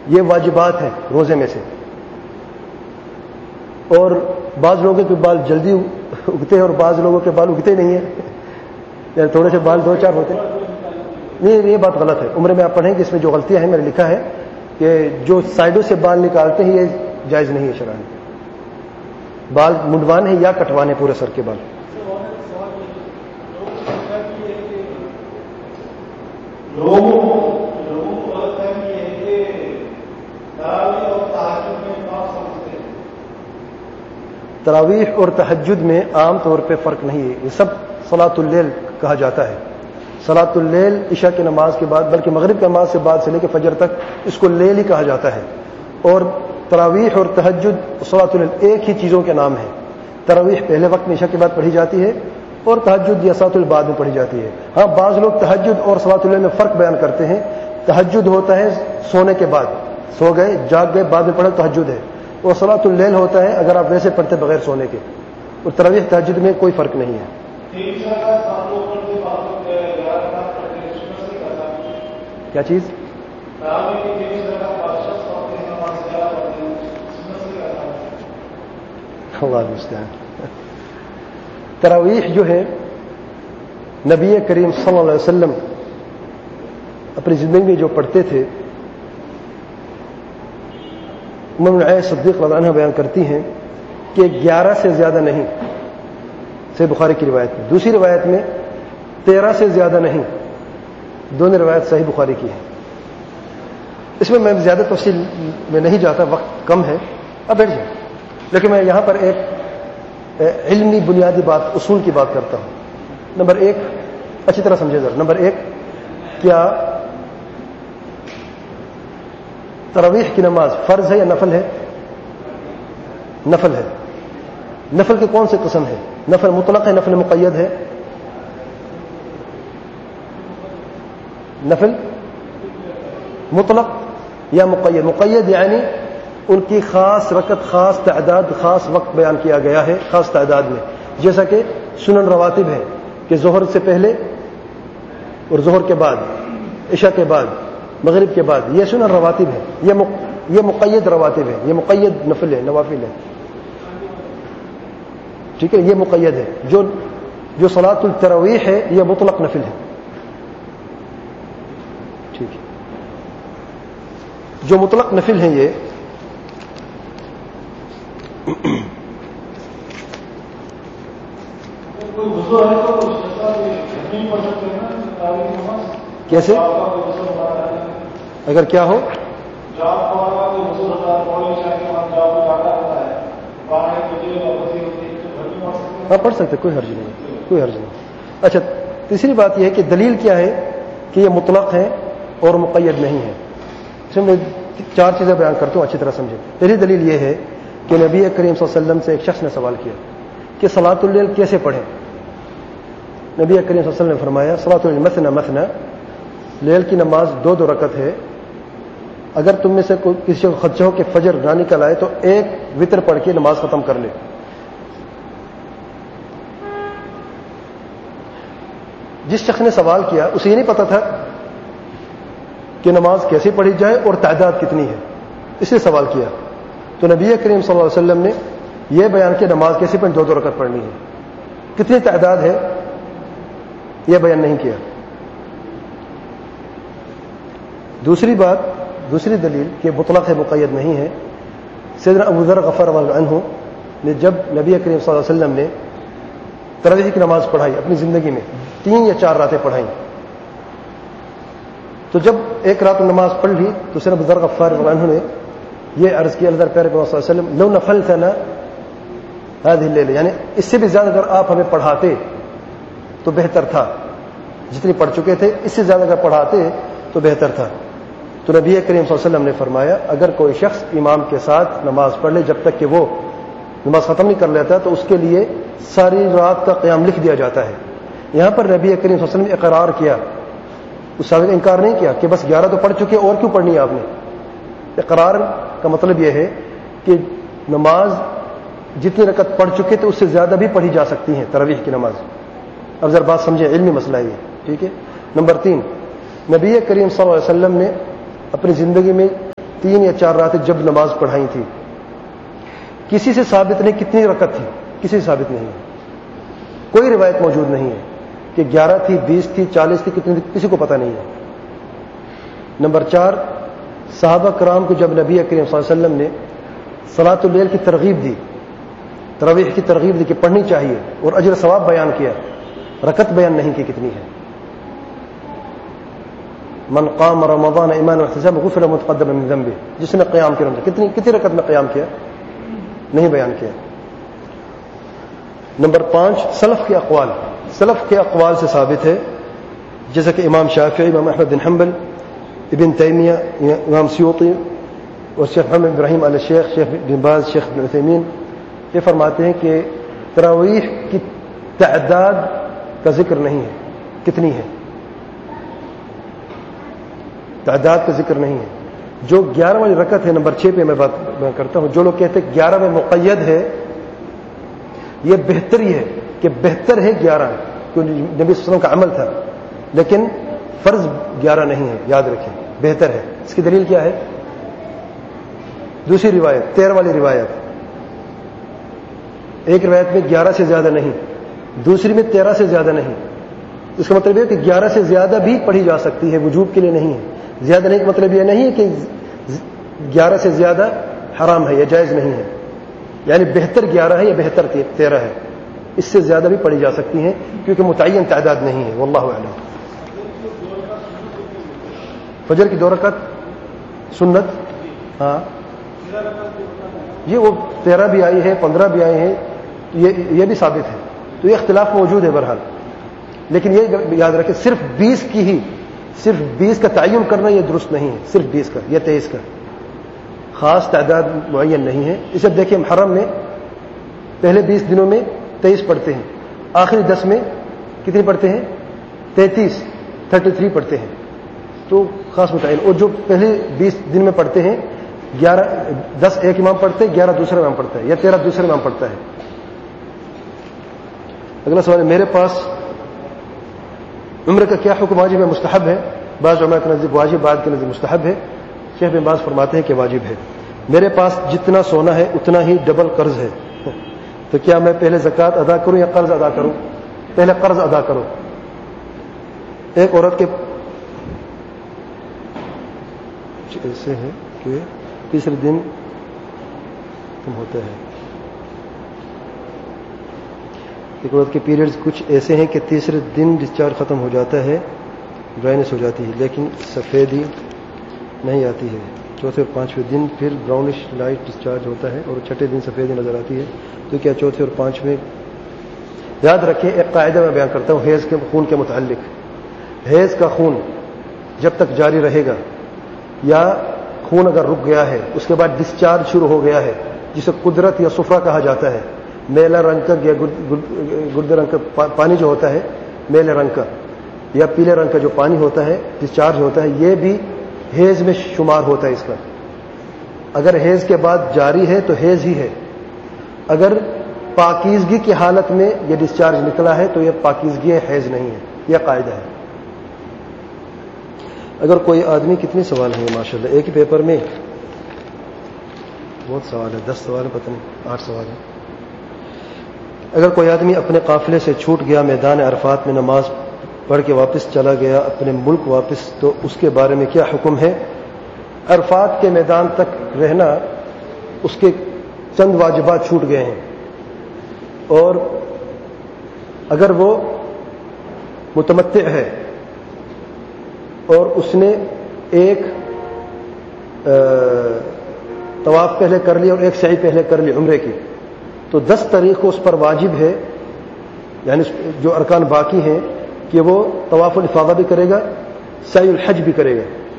یہ واجبات ہیں روزے میں سے. اور بعض لوگوں کے بال جلدی اگتے ہیں اور بعض لوگوں کے بال اگتے نہیں ہیں, یعنی تھوڑے سے بال 2-4 ہوتے ہیں. نہیں, یہ بات غلط ہے. عمر میں آپ پڑھیں گے, اس میں جو غلطیاں ہیں میں نے لکھا ہے کہ جو سائڈوں سے بال نکالتے ہیں یہ جائز نہیں ہے شرعاً. بال منڈوانے ہیں یا کٹوانے پورے سر کے بال. تراویح اور تہجد میں عام طور پہ فرق نہیں ہے. یہ سب صلاۃ اللیل کہا جاتا ہے. صلاۃ اللیل عشاء کی نماز کے بعد, بلکہ مغرب کی نماز سے بعد سے لے کے فجر تک اس کو لیل ہی کہا جاتا ہے. اور تراویح اور تہجد صلاۃ اللیل ایک ہی چیزوں کے نام ہیں. تراویح پہلے وقت میں عشاء کے بعد پڑھی جاتی ہے اور تہجد یا صلاۃ اللیل بعد میں پڑھی جاتی ہے. ہاں, بعض لوگ تہجد اور صلاۃ اللیل میں فرق بیان کرتے ہیں. تہجد ہوتا ہے سونے کے بعد, سو گئے جاگ گئے بعد میں پڑھا تہجد ہے. اور صلاۃ اللیل ہوتا ہے اگر آپ ویسے پڑھتے بغیر سونے کے. اور تراویح تہجد میں کوئی فرق نہیں ہے. کیا چیز؟ اللہ المستعان. تراویح جو ہے نبی کریم صلی اللہ علیہ وسلم اپنی زندگی میں جو پڑھتے تھے, ام عائشہ صدیق رضی اللہ عنہا بیان کرتی ہیں کہ 11 سے زیادہ نہیں, صحیح بخاری کی روایت میں. دوسری روایت میں 13 سے زیادہ نہیں. دونوں روایت صحیح بخاری کی ہے. اس میں زیادہ تفصیل میں نہیں جاتا, وقت کم ہے. اب بیٹھ جائیں. لیکن میں یہاں پر ایک علمی بنیادی بات, اصول کی بات کرتا ہوں. نمبر 1, اچھی طرح سمجھے ذرا. نمبر 1, کیا تراویح کی نماز فرض ہے یا نفل ہے؟ نفل ہے. نفل کی کون سی قسم ہے؟ نفل مطلق ہے, نفل مقید ہے؟ نفل مطلق یا مقید؟ مقید یعنی ان کی خاص رکعت, خاص تعداد, خاص وقت بیان کیا گیا ہے خاص تعداد میں. جیسا کہ سنن رواتب ہے کہ ظہر سے پہلے اور ظہر کے بعد, عشاء کے بعد, مغرب کے بعد, یہ سنن رواتب ہے. یہ مقید رواتب ہے, یہ مقید نفل ہے, نوافل ہے. ٹھیک ہے, یہ مقید ہے. جو صلاۃ التراویح ہے یہ مطلق نفل ہے. ٹھیک ہے, جو مطلق نفل ہیں یہ کیسے؟ اگر کیا ہو ہاں پڑھ سکتے, کوئی حرج نہیں, کوئی حرج نہیں. اچھا, تیسری بات یہ ہے کہ دلیل کیا ہے کہ یہ مطلق ہے اور مقید نہیں ہے. اس میں 4 چیزیں بیان کرتا ہوں, اچھی طرح سمجھیں. پہلی دلیل یہ ہے کہ نبی کریم صلی اللہ علیہ وسلم سے ایک شخص نے سوال کیا کہ صلاۃ اللیل کیسے پڑھیں. نبی کریم صلی اللہ علیہ وسلم نے فرمایا صلاۃ اللیل مثنى مثنى, لیل کی نماز 2 رکعت ہے. اگر تم میں سے کسی کو خدشہ ہو کہ فجر نہ نکل آئے تو ایک وتر پڑھ کے نماز ختم کر لے. جس شخص نے سوال کیا اسے یہ نہیں پتا تھا کہ نماز کیسے پڑھی جائے اور تعداد کتنی ہے, اس نے سوال کیا. تو نبی کریم صلی اللہ علیہ وسلم نے یہ بیان کیا نماز کیسے پڑھیں, 2 رکعت پڑھنی ہے. کتنی تعداد ہے یہ بیان نہیں کیا. دوسری بات, دوسری دلیل کہ مطلق ہے مقید نہیں ہے. سیدنا ابو ذر غفار اللہ عنہ نے جب نبی کریم صلی اللہ علیہ وسلم نے تراویح کی نماز پڑھائی اپنی زندگی میں, 3 یا 4 راتیں پڑھائیں, تو جب ایک رات نماز پڑھ لی تو سیدنا ابو ذر غفار اللہ عنہ نے یہ عرض کیا اللہ پیارے صلی اللہ علیہ وسلم لو نفلتنا هذه الليله, یعنی اس سے بھی زیادہ اگر آپ ہمیں پڑھاتے تو بہتر تھا. جتنی پڑھ چکے تھے اس سے زیادہ اگر پڑھاتے تو بہتر تھا. تو نبی کریم صلی اللہ علیہ وسلم نے فرمایا اگر کوئی شخص امام کے ساتھ نماز پڑھ لے جب تک کہ وہ نماز ختم نہیں کر لیتا تو اس کے لیے ساری رات کا قیام لکھ دیا جاتا ہے. یہاں پر نبی کریم صلی اللہ علیہ وسلم نے اقرار کیا, اس سے انکار نہیں کیا کہ بس 11 تو پڑھ چکے اور کیوں پڑھنی ہے آپ نے. اقرار کا مطلب یہ ہے کہ نماز جتنی رکعت پڑھ چکے تو اس سے زیادہ بھی پڑھی جا سکتی ہیں تراویح کی نماز. اب ذرا بات سمجھیں, علمی مسئلہ ہے یہ. ٹھیک ہے. نمبر 3, نبی کریم صلی اللہ علیہ وسلم نے اپنی زندگی میں 3 یا 4 راتیں جب نماز پڑھائی تھی. کسی سے ثابت نہیں کتنی رکعت تھی, کسی سے ثابت نہیں ہے, کوئی روایت موجود نہیں ہے کہ 11 تھی, 20 تھی, 40 تھی, کتنی تھی, کسی کو پتہ نہیں ہے. نمبر 4, صحابہ کرام کو جب نبی کریم صلی اللہ علیہ وسلم نے صلاۃ اللیل کی ترغیب دی, تراویح کی ترغیب دی کہ پڑھنی چاہیے, اور اجر ثواب بیان کیا, رکعت بیان نہیں کی کتنی ہے. من قام رمضان ایمانا واحتسابا غفر له ما تقدم من ذنبه, جس نے قیام کیا کتنی رکعت میں قیام کیا, نہیں بیان کیا. نمبر 5, سلف کے اقوال. سلف کے اقوال سے ثابت ہے, جیسا کہ امام شافعی, امام احمد بن حنبل, ابن تیمیہ, امام سیوطی اور شیخ محمد ابراہیم آل شیخ, شیخ بن باز, شیخ بن عثیمین, یہ فرماتے ہیں کہ تراویح کی تعداد کا ذکر نہیں ہے, کتنی ہے, تعداد کا ذکر نہیں ہے. جو 11 والی رکعت ہے, نمبر 6 پہ میں بات کرتا ہوں, جو لوگ کہتے ہیں 11 میں مقید ہے, یہ بہتر ہی ہے کہ بہتر ہے 11, کیونکہ نبی صلی اللہ علیہ وسلم کا عمل تھا, لیکن فرض 11 نہیں ہے, یاد رکھیں, بہتر ہے. اس کی دلیل کیا ہے؟ دوسری روایت 13 والی روایت, ایک روایت میں 11 سے زیادہ نہیں, دوسری میں 13 سے زیادہ نہیں. اس کا مطلب یہ کہ 11 سے زیادہ بھی پڑھی جا سکتی ہے, وجوب کے لیے نہیں ہے. زیادہ نہیں کا مطلب یہ نہیں ہے کہ 11 سے زیادہ حرام ہے یا جائز نہیں ہے, یعنی بہتر 11 ہے یا بہتر 13 ہے, اس سے زیادہ بھی پڑھی جا سکتی ہیں کیونکہ متعین تعداد نہیں ہے. واللہ اعلم. فجر کی 2 رکعت سنت, ہاں یہ وہ 13 بھی آئی ہے, 15 بھی آئی ہیں, یہ بھی ثابت ہے. تو یہ اختلاف موجود ہے بہرحال, لیکن یہ یاد رکھیں صرف 20 کی ہی, صرف 20 کا تعین کرنا یہ درست نہیں ہے, صرف 20 کا یا 23 کا, خاص تعداد معین نہیں ہے. اسے دیکھیں محرم میں پہلے 20 دنوں میں 23 پڑھتے ہیں, آخری 10 میں کتنی پڑھتے ہیں؟ 33 پڑھتے ہیں, تو خاص متعین. اور جو پہلے 20 دن میں پڑھتے ہیں 10 ایک امام پڑھتے ہیں, 11 دوسرا امام پڑھتا ہے, یا 13 دوسرا امام پڑھتا ہے. اگلا سوال ہے, میرے پاس عمرہ کا کیا حکم, واجب ہے مستحب ہے؟ بعض علماء کے نزدیک واجب, بعض کے نزدیک مستحب ہے. شیخ بن باز فرماتے ہیں کہ واجب ہے. میرے پاس جتنا سونا ہے اتنا ہی ڈبل قرض ہے, تو کیا میں پہلے زکوٰۃ ادا کروں یا قرض ادا کروں؟ پہلے قرض ادا کرو. ایک عورت کے ایسے ہے کہ تیسرے دن ختم ہوتا ہے, ایک عورت کے پیریڈز کچھ ایسے ہیں کہ تیسرے دن ڈسچارج ختم ہو جاتا ہے, ڈرائنس ہو جاتی ہے, لیکن سفیدی نہیں آتی ہے. چوتھے اور 5ویں دن پھر براؤنش لائٹ ڈسچارج ہوتا ہے, اور 6ٹھے دن سفیدی نظر آتی ہے. تو کیا چوتھے اور 5ویں؟ یاد رکھیں ایک قاعدہ میں بیان کرتا ہوں حیض کے خون کے متعلق. حیض کا خون جب تک جاری رہے گا, یا خون اگر رک گیا ہے اس کے بعد ڈسچارج شروع ہو گیا ہے, جسے قدرت یا صفرہ کہا جاتا ہے, میلا رنگ کا یا گردے رنگ کا پانی جو ہوتا ہے, میلے رنگ کا یا پیلے رنگ کا جو پانی ہوتا ہے ڈسچارج ہوتا ہے, یہ بھی حیض میں شمار ہوتا ہے اس کا. اگر حیض کے بعد جاری ہے تو حیض ہی ہے, اگر پاکیزگی کی حالت میں یہ ڈسچارج نکلا ہے تو یہ پاکیزگی ہے, حیض نہیں ہے. یہ قاعدہ ہے. اگر کوئی آدمی, کتنے سوال ہیں ماشاءاللہ ایک ہی پیپر میں, بہت سوال ہے, 10 سوال پتہ نہیں 8 سوال ہیں. اگر کوئی آدمی اپنے قافلے سے چھوٹ گیا, میدان عرفات میں نماز پڑھ کے واپس چلا گیا اپنے ملک واپس, تو اس کے بارے میں کیا حکم ہے؟ عرفات کے میدان تک رہنا, اس کے چند واجبات چھوٹ گئے ہیں, اور اگر وہ متمتع ہے اور اس نے ایک طواف پہلے کر لی اور ایک سعی پہلے کر لی عمرے کی, تو 10 تاریخ کو اس پر واجب ہے, یعنی جو ارکان باقی ہیں, کہ وہ طواف الافاضہ بھی کرے گا, سعی الحج بھی کرے گا.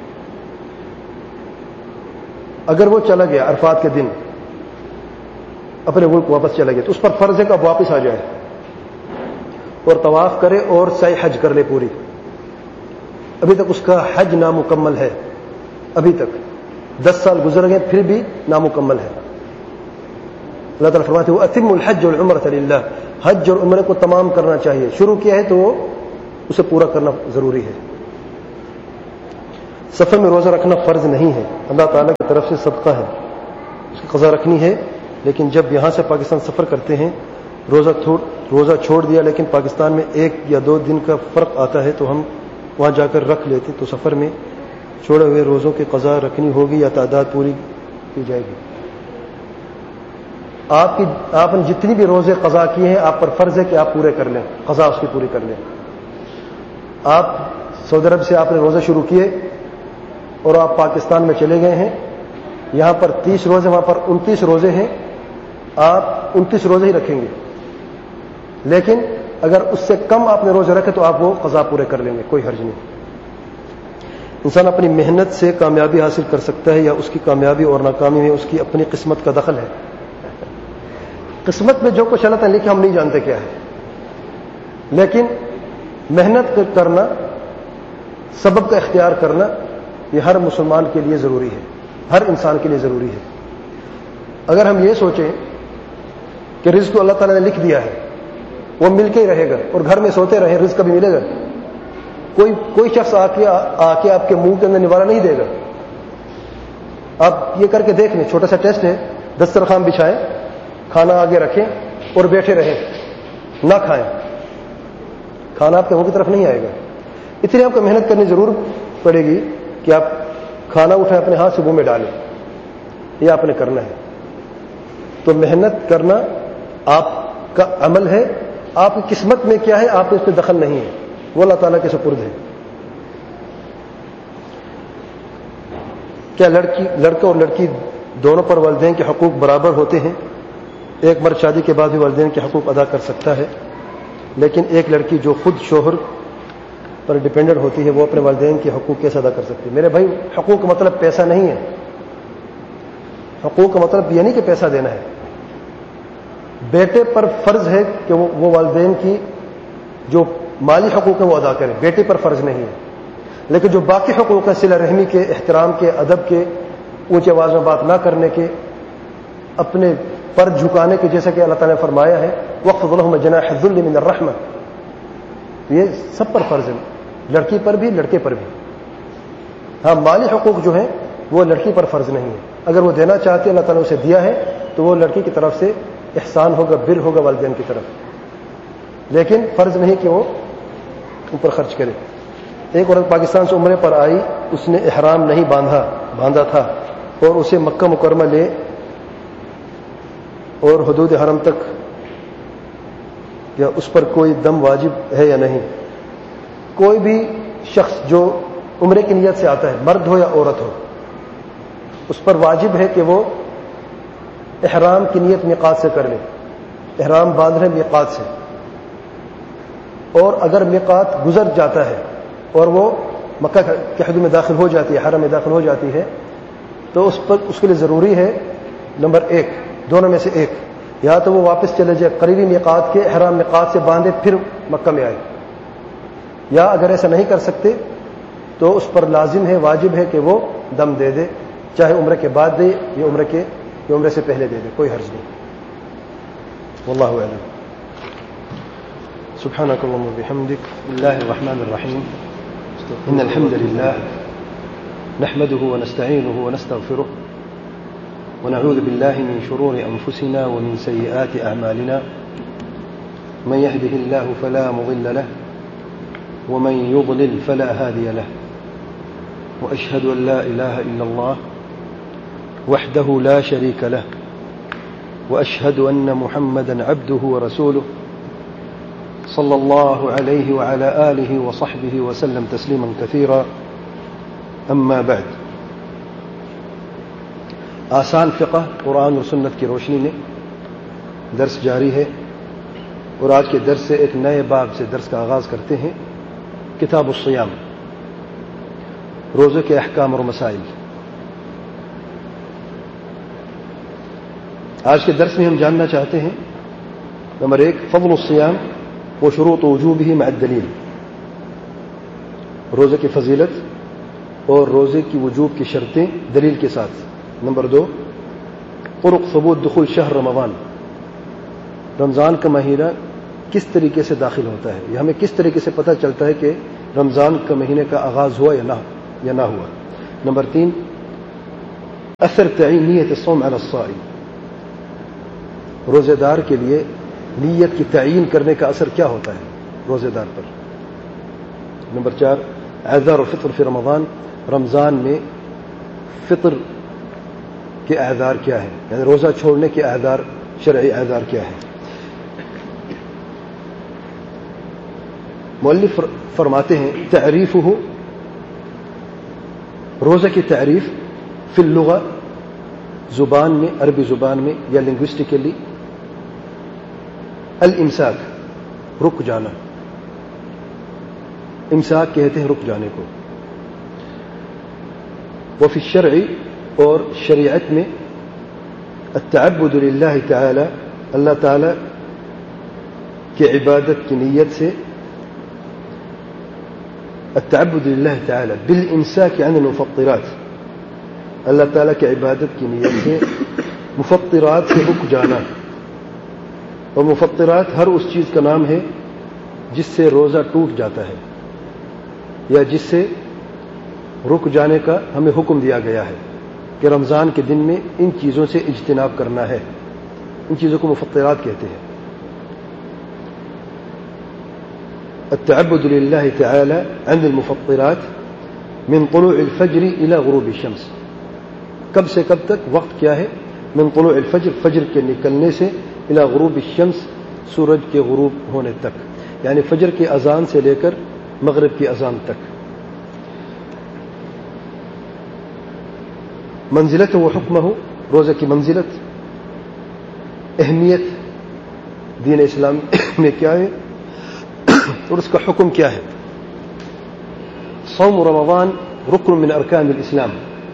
اگر وہ چلا گیا عرفات کے دن اپنے ملک واپس چلا گیا, تو اس پر فرض ہے کہ اب واپس آ جائے اور طواف کرے اور سعی حج کر لے پوری. ابھی تک اس کا حج نامکمل ہے, ابھی تک 10 سال گزر گئے پھر بھی نامکمل ہے. اللہ تعالیٰ فرماتے ہیں وَأَتِمُّ الْحَجَّ وَالْعُمْرَةَ لِلَّهِ, حج اور عمرے کو تمام کرنا چاہیے. شروع کیا ہے تو اسے پورا کرنا ضروری ہے. سفر میں روزہ رکھنا فرض نہیں ہے، اللہ تعالیٰ کی طرف سے صدقہ ہے، اس کی قضا رکھنی ہے، لیکن جب یہاں سے پاکستان سفر کرتے ہیں، روزہ چھوڑ دیا لیکن پاکستان میں 1 یا 2 دن کا فرق آتا ہے تو ہم وہاں جا کر رکھ لیتے، تو سفر میں چھوڑے ہوئے روزوں کی قضا رکھنی ہوگی یا تعداد پوری کی جائے گی؟ آپ نے جتنی بھی روزے قضا کیے ہیں آپ پر فرض ہے کہ آپ پورے کر لیں، قضا اس کی پوری کر لیں۔ آپ سعودی عرب سے آپ نے روزے شروع کیے اور آپ پاکستان میں چلے گئے ہیں، یہاں پر 30 روزے، وہاں پر 29 روزے ہیں، آپ 29 روزے ہی رکھیں گے، لیکن اگر اس سے کم آپ نے روزے رکھے تو آپ وہ قضا پورے کر لیں گے، کوئی حرج نہیں۔ انسان اپنی محنت سے کامیابی حاصل کر سکتا ہے یا اس کی کامیابی اور ناکامی میں اس کی اپنی قسمت کا دخل ہے؟ قسمت میں جو کچھ اللہ تعالیٰ لکھے ہم نہیں جانتے کیا ہے، لیکن محنت کرنا، سبب کا اختیار کرنا، یہ ہر مسلمان کے لیے ضروری ہے، ہر انسان کے لیے ضروری ہے۔ اگر ہم یہ سوچیں کہ رزق اللہ تعالیٰ نے لکھ دیا ہے، وہ مل کے ہی رہے گا، اور گھر میں سوتے رہے رزق کبھی ملے گا؟ کوئی شخص آ کے آپ کے منہ کے اندر نوالہ نہیں دے گا۔ آپ یہ کر کے دیکھ لیں، چھوٹا سا ٹیسٹ ہے، دسترخوان بچھائیں، کھانا آگے رکھیں اور بیٹھے رہیں، نہ کھائیں، کھانا آپ کے منہ کی طرف نہیں آئے گا۔ اتنی آپ کو محنت کرنی ضرور پڑے گی کہ آپ کھانا اٹھائیں، اپنے ہاتھ سے منہ میں ڈالیں، یہ آپ نے کرنا ہے۔ تو محنت کرنا آپ کا عمل ہے، آپ کی قسمت میں کیا ہے آپ اس میں دخل نہیں ہے، وہ اللہ تعالیٰ کے سپرد ہے۔ کیا لڑکا اور لڑکی دونوں پر والدین کے حقوق برابر ہوتے ہیں؟ ایک مرد شادی کے بعد بھی والدین کے حقوق ادا کر سکتا ہے، لیکن ایک لڑکی جو خود شوہر پر ڈیپینڈنٹ ہوتی ہے وہ اپنے والدین کے حقوق کیسے ادا کر سکتی ہے؟ میرے بھائی، حقوق کا مطلب پیسہ نہیں ہے، حقوق کا مطلب یہ نہیں کہ پیسہ دینا ہے۔ بیٹے پر فرض ہے کہ وہ والدین کی جو مالی حقوق ہیں وہ ادا کرے، بیٹے پر فرض نہیں ہے، لیکن جو باقی حقوق ہیں، صلہ رحمی کے، احترام کے، ادب کے، اونچی آواز میں بات نہ کرنے کے، اپنے پر جھکانے کے، جیسا کہ اللہ تعالیٰ نے فرمایا ہے وَاخْفِضْ لَهُمْ جَنَاحَ الذُّلِّ مِنَ الرَّحْمَةِ، یہ سب پر فرض ہے، لڑکی پر بھی لڑکے پر بھی۔ ہاں، مالی حقوق جو ہیں وہ لڑکی پر فرض نہیں ہے، اگر وہ دینا چاہتی ہے، اللہ تعالیٰ نے اسے دیا ہے تو وہ لڑکی کی طرف سے احسان ہوگا، بر ہوگا والدین کی طرف، لیکن فرض نہیں کہ وہ اوپر خرچ کرے۔ ایک عورت پاکستان سے عمرے پر آئی، اس نے احرام نہیں باندھا تھا اور اسے مکہ مکرمہ لے اور حدود حرم تک، یا اس پر کوئی دم واجب ہے یا نہیں؟ کوئی بھی شخص جو عمرے کی نیت سے آتا ہے، مرد ہو یا عورت ہو، اس پر واجب ہے کہ وہ احرام کی نیت میقات سے کر لے، احرام باندھ لے میقات سے، اور اگر میقات گزر جاتا ہے اور وہ مکہ کے حدود میں داخل ہو جاتی ہے، حرم میں داخل ہو جاتی ہے، تو اس کے لیے ضروری ہے نمبر 1، دونوں میں سے ایک، یا تو وہ واپس چلے جائے قریبی میقات کے، احرام میقات سے باندھے پھر مکہ میں آئے، یا اگر ایسا نہیں کر سکتے تو اس پر لازم ہے، واجب ہے کہ وہ دم دے دے، چاہے عمرے کے بعد دے یا عمرے سے پہلے دے دے، کوئی حرج نہیں۔ واللہ اعلم۔ سبحانك اللهم وبحمدك، بسم الله الرحمن الرحيم، إن الحمد لله نحمده ونستعينه ونستغفره ونعوذ بالله من شرور أنفسنا ومن سيئات أعمالنا، من يهده الله فلا مضل له ومن يضلل فلا هادي له، وأشهد أن لا إله إلا الله وحده لا شريك له، وأشهد أن محمدا عبده ورسوله صلى الله عليه وعلى آله وصحبه وسلم تسليما كثيرا، أما بعد۔ آسان فقہ قرآن اور سنت کی روشنی میں درس جاری ہے، اور آج کے درس سے ایک نئے باب سے درس کا آغاز کرتے ہیں، کتاب الصیام، روزے کے احکام اور مسائل۔ آج کے درس میں ہم جاننا چاہتے ہیں نمبر 1، فضل الصیام وشروط وجوبه مع الدلیل، روزے کی فضیلت اور روزے کی وجوب کی شرطیں دلیل کے ساتھ۔ نمبر 2، طرق ثبوت دخول شہر رمضان، رمضان کا مہینہ کس طریقے سے داخل ہوتا ہے، یہ ہمیں کس طریقے سے پتہ چلتا ہے کہ رمضان کا مہینے کا آغاز ہوا یا یا نہ ہوا. نمبر 3 اثر تعین نیت الصوم علی الصائم. روزے دار کے لیے نیت کی تعین کرنے کا اثر کیا ہوتا ہے روزے دار پر. نمبر 4 اعذار الفطر فی رمضان. رمضان میں فطر کے اعذار کیا ہیں, یعنی روزہ چھوڑنے کے اعذار, شرعی اعذار کیا ہیں. مؤلف فرماتے ہیں تعریفہ, روزہ کی تعریف فی اللغہ, زبان میں, عربی زبان میں یا لنگوسٹیکلی, الامساک, رک جانا. امساک کہتے ہیں رک جانے کو. وفی الشرع, اور شریعت میں, التعبد للہ تعالی, اللہ تعالی کی عبادت کی نیت سے, التعبد للہ تعالی بالامساک عن المفطرات, اللہ تعالیٰ کی عبادت کی نیت سے مفطرات سے رک جانا. اور مفطرات ہر اس چیز کا نام ہے جس سے روزہ ٹوٹ جاتا ہے یا جس سے رک جانے کا ہمیں حکم دیا گیا ہے کہ رمضان کے دن میں ان چیزوں سے اجتناب کرنا ہے. ان چیزوں کو مفطرات کہتے ہیں. التعبد للہ تعالی عن المفطرات من طلوع الفجر الى غروب الشمس. کب سے کب تک, وقت کیا ہے, من طلوع الفجر, فجر کے نکلنے سے, الى غروب الشمس, سورج کے غروب ہونے تک, یعنی فجر کی اذان سے لے کر مغرب کی اذان تک. منزلت و حکمہ, روزہ کی منزلت, اہمیت دین اسلام میں کیا ہے اور اس کا حکم کیا ہے. صوم رمضان رکن من ارکان الاسلام.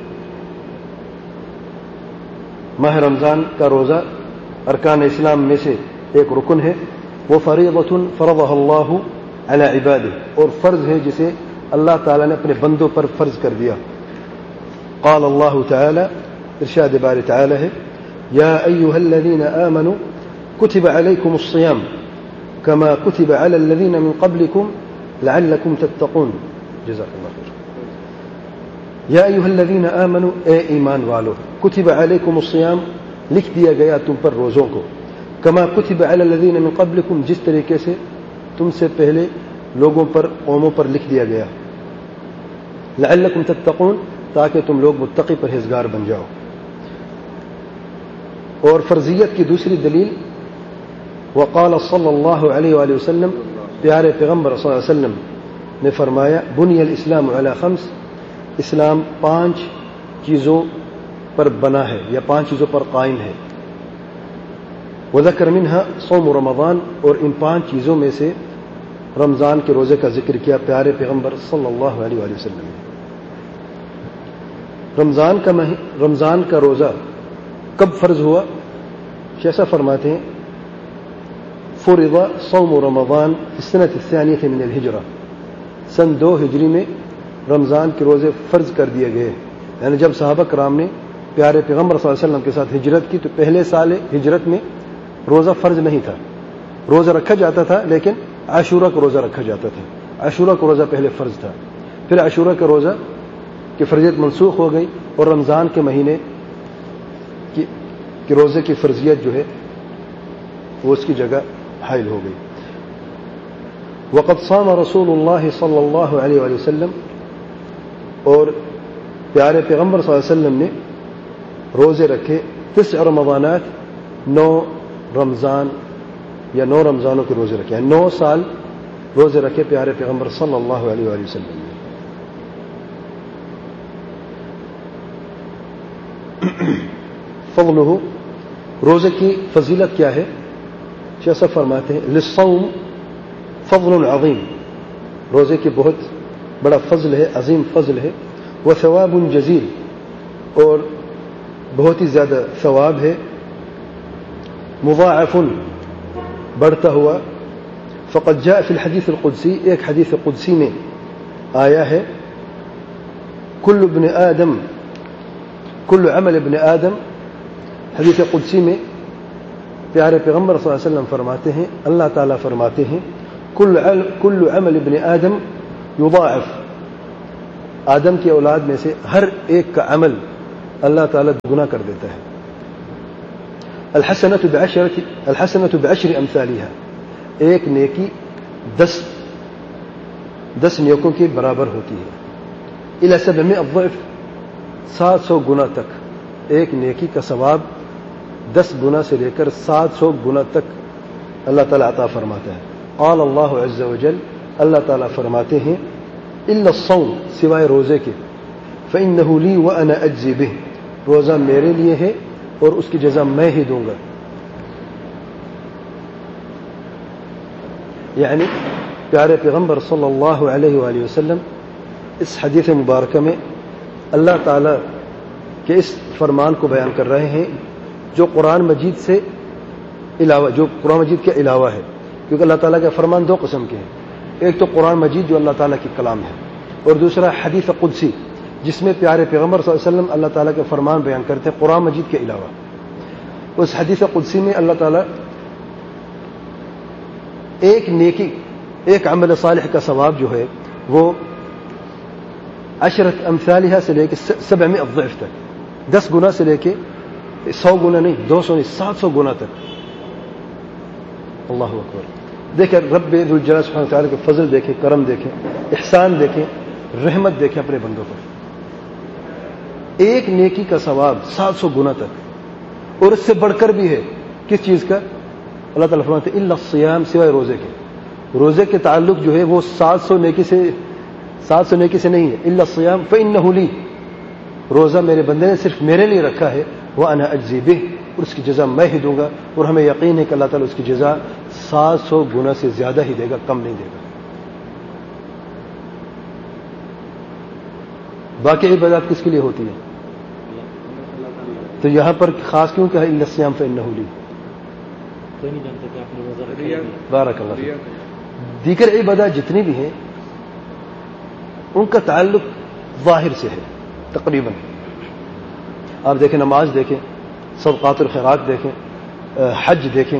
ماہ رمضان کا روزہ ارکان اسلام میں سے ایک رکن ہے. وہ فریضۃ فرضها اللہ علی عبادہ, اور فرض ہے جسے اللہ تعالی نے اپنے بندوں پر فرض کر دیا. قال اللہ تعالی, ارشاد باری تعالی ہے, یا ایھا الذین آمنوا کتب علیکم الصیام کما کتب علی الذین من قبلکم لعلکم تتقون. جزاک اللہ خیر. یا ایھا الذین آمنوا, اے ایمان والو, کتب علیکم الصیام, لکھ دیا گیا تم پر روزوں کو, کما کتب علی الذین من قبلکم, جس طریقے سے تم سے پہلے لوگوں پر, قوموں پر لکھ دیا گیا, لعلکم تتقون, تاکہ تم لوگ متقی پرہیزگار بن جاؤ. اور فرضیت کی دوسری دلیل, وقال صلی اللہ علیہ وآلہ وسلم, پیارے پیغمبر صلی اللہ علیہ وسلم نے فرمایا, بنی الاسلام علی 5, اسلام 5 چیزوں پر بنا ہے یا 5 چیزوں پر قائم ہے. وذکر منها صوم رمضان, اور ان 5 چیزوں میں سے رمضان کے روزے کا ذکر کیا پیارے پیغمبر صلی اللہ علیہ وآلہ وسلم نے. رمضان کا روزہ کب فرض ہوا؟ جیسا فرماتے ہیں, فرض صوم رمضان فی السنة الثانیة من الہجرہ, سن 2 ہجری میں رمضان کے روزے فرض کر دیے گئے. یعنی جب صحابہ کرام نے پیارے پیغمبر صلی اللہ علیہ وسلم کے ساتھ ہجرت کی تو پہلے سال ہجرت میں روزہ فرض نہیں تھا. روزہ رکھا جاتا تھا, لیکن عاشورہ کا روزہ رکھا جاتا تھا. عاشورہ کا روزہ پہلے فرض تھا, پھر عاشورہ کا روزہ کی فرضیت منسوخ ہو گئی اور رمضان کے مہینے کی روزے کی فرضیت جو ہے وہ اس کی جگہ حائل ہو گئی. وقد صام رسول اللہ صلی اللہ علیہ وآلہ وسلم, اور پیارے پیغمبر صلی اللہ علیہ وسلم نے روزے رکھے 9 رمضانات, 9 رمضان یا 9 رمضانوں کے روزے رکھے, 9 سال روزے رکھے پیارے پیغمبر صلی اللہ علیہ وآلہ وسلم نے. فضلہ, روزے کی فضیلت کیا ہے؟ جیسا فرماتے ہیں, للصوم فضل عظیم, روزے کی بہت بڑا فضل ہے, عظیم فضل ہے. وثواب جزیل, اور بہت ہی زیادہ ثواب ہے. مضاعف, بڑھتا ہوا. فقد جاء فی الحدیث القدسی, ایک حدیث قدسی میں آیا ہے, کل عمل ابن آدم, حدیث قدسی میں پیارے پیغمبر صلی اللہ علیہ وسلم فرماتے ہیں, اللہ تعالیٰ فرماتے ہیں, کل عمل ابن آدم یضاعف, آدم کی اولاد میں سے ہر ایک کا عمل اللہ تعالیٰ گناہ کر دیتا ہے. الحسنۃ بعشر امثالها، ایک نیکی 10 نیکوں کے برابر ہوتی ہے. الی 700 ضعف، 700 گنا تک. ایک نیکی کا ثواب 10 گنا سے لے کر 700 گنا تک اللہ تعالیٰ عطا فرماتا ہے. قال اللہ عز وجل، اللہ تعالیٰ فرماتے ہیں الا الصوم، سوائے روزے کے، فإنه لي وأنا أجزي به، روزہ میرے لیے ہے اور اس کی جزا میں ہی دوں گا. یعنی پیارے پیغمبر صلی اللہ علیہ وآلہ وسلم اس حدیث مبارکہ میں اللہ تعالیٰ کے اس فرمان کو بیان کر رہے ہیں جو قرآن مجید سے علاوہ، جو قرآن مجید کے علاوہ ہے. کیونکہ اللہ تعالیٰ کے فرمان 2 قسم کے ہیں، ایک تو قرآن مجید جو اللہ تعالیٰ کی کلام ہے، اور دوسرا حدیث قدسی جس میں پیارے پیغمبر صلی اللہ علیہ وسلم اللہ تعالیٰ کے فرمان بیان کرتے ہیں قرآن مجید کے علاوہ. اس حدیث قدسی میں اللہ تعالیٰ ایک نیکی، ایک عمل صالح کا ثواب جو ہے وہ 10 امثالها سے لے کے 700 ضعف تک، 10 گنا سے لے کے 100 گنا نہیں، 200 نہیں، 700 گنا تک. اللہ اکبر. دیکھیں رب ذوالجلال سبحانہ وتعالی کے فضل دیکھیں، کرم دیکھیں، احسان دیکھیں، رحمت دیکھیں اپنے بندوں پر. ایک نیکی کا ثواب 700 گنا تک، اور اس سے بڑھ کر بھی ہے. کس چیز کا؟ اللہ تعالیٰ فرماتے ہیں الا الصیام، سوائے روزے کے. روزے کے تعلق جو ہے وہ 700 نیکی سے نہیں ہے. الا الصیام فإنه لی، روزہ میرے بندے نے صرف میرے لیے رکھا ہے. وأنا أجزي به، اور اس کی جزا میں ہی دوں گا. اور ہمیں یقین ہے کہ اللہ تعالیٰ اس کی جزا 700 گنا سے زیادہ ہی دے گا، کم نہیں دے گا. باقی عبادات کس کے لیے ہوتی ہیں؟ تو یہاں پر خاص کیوں کہا الا الصیام فإنه لی؟ بارک اللہ فیک. دیگر عبادات جتنی بھی ہیں ان کا تعلق ظاہر سے ہے تقریباً. آپ دیکھیں نماز دیکھیں، صدقات الخیرات دیکھیں، حج دیکھیں،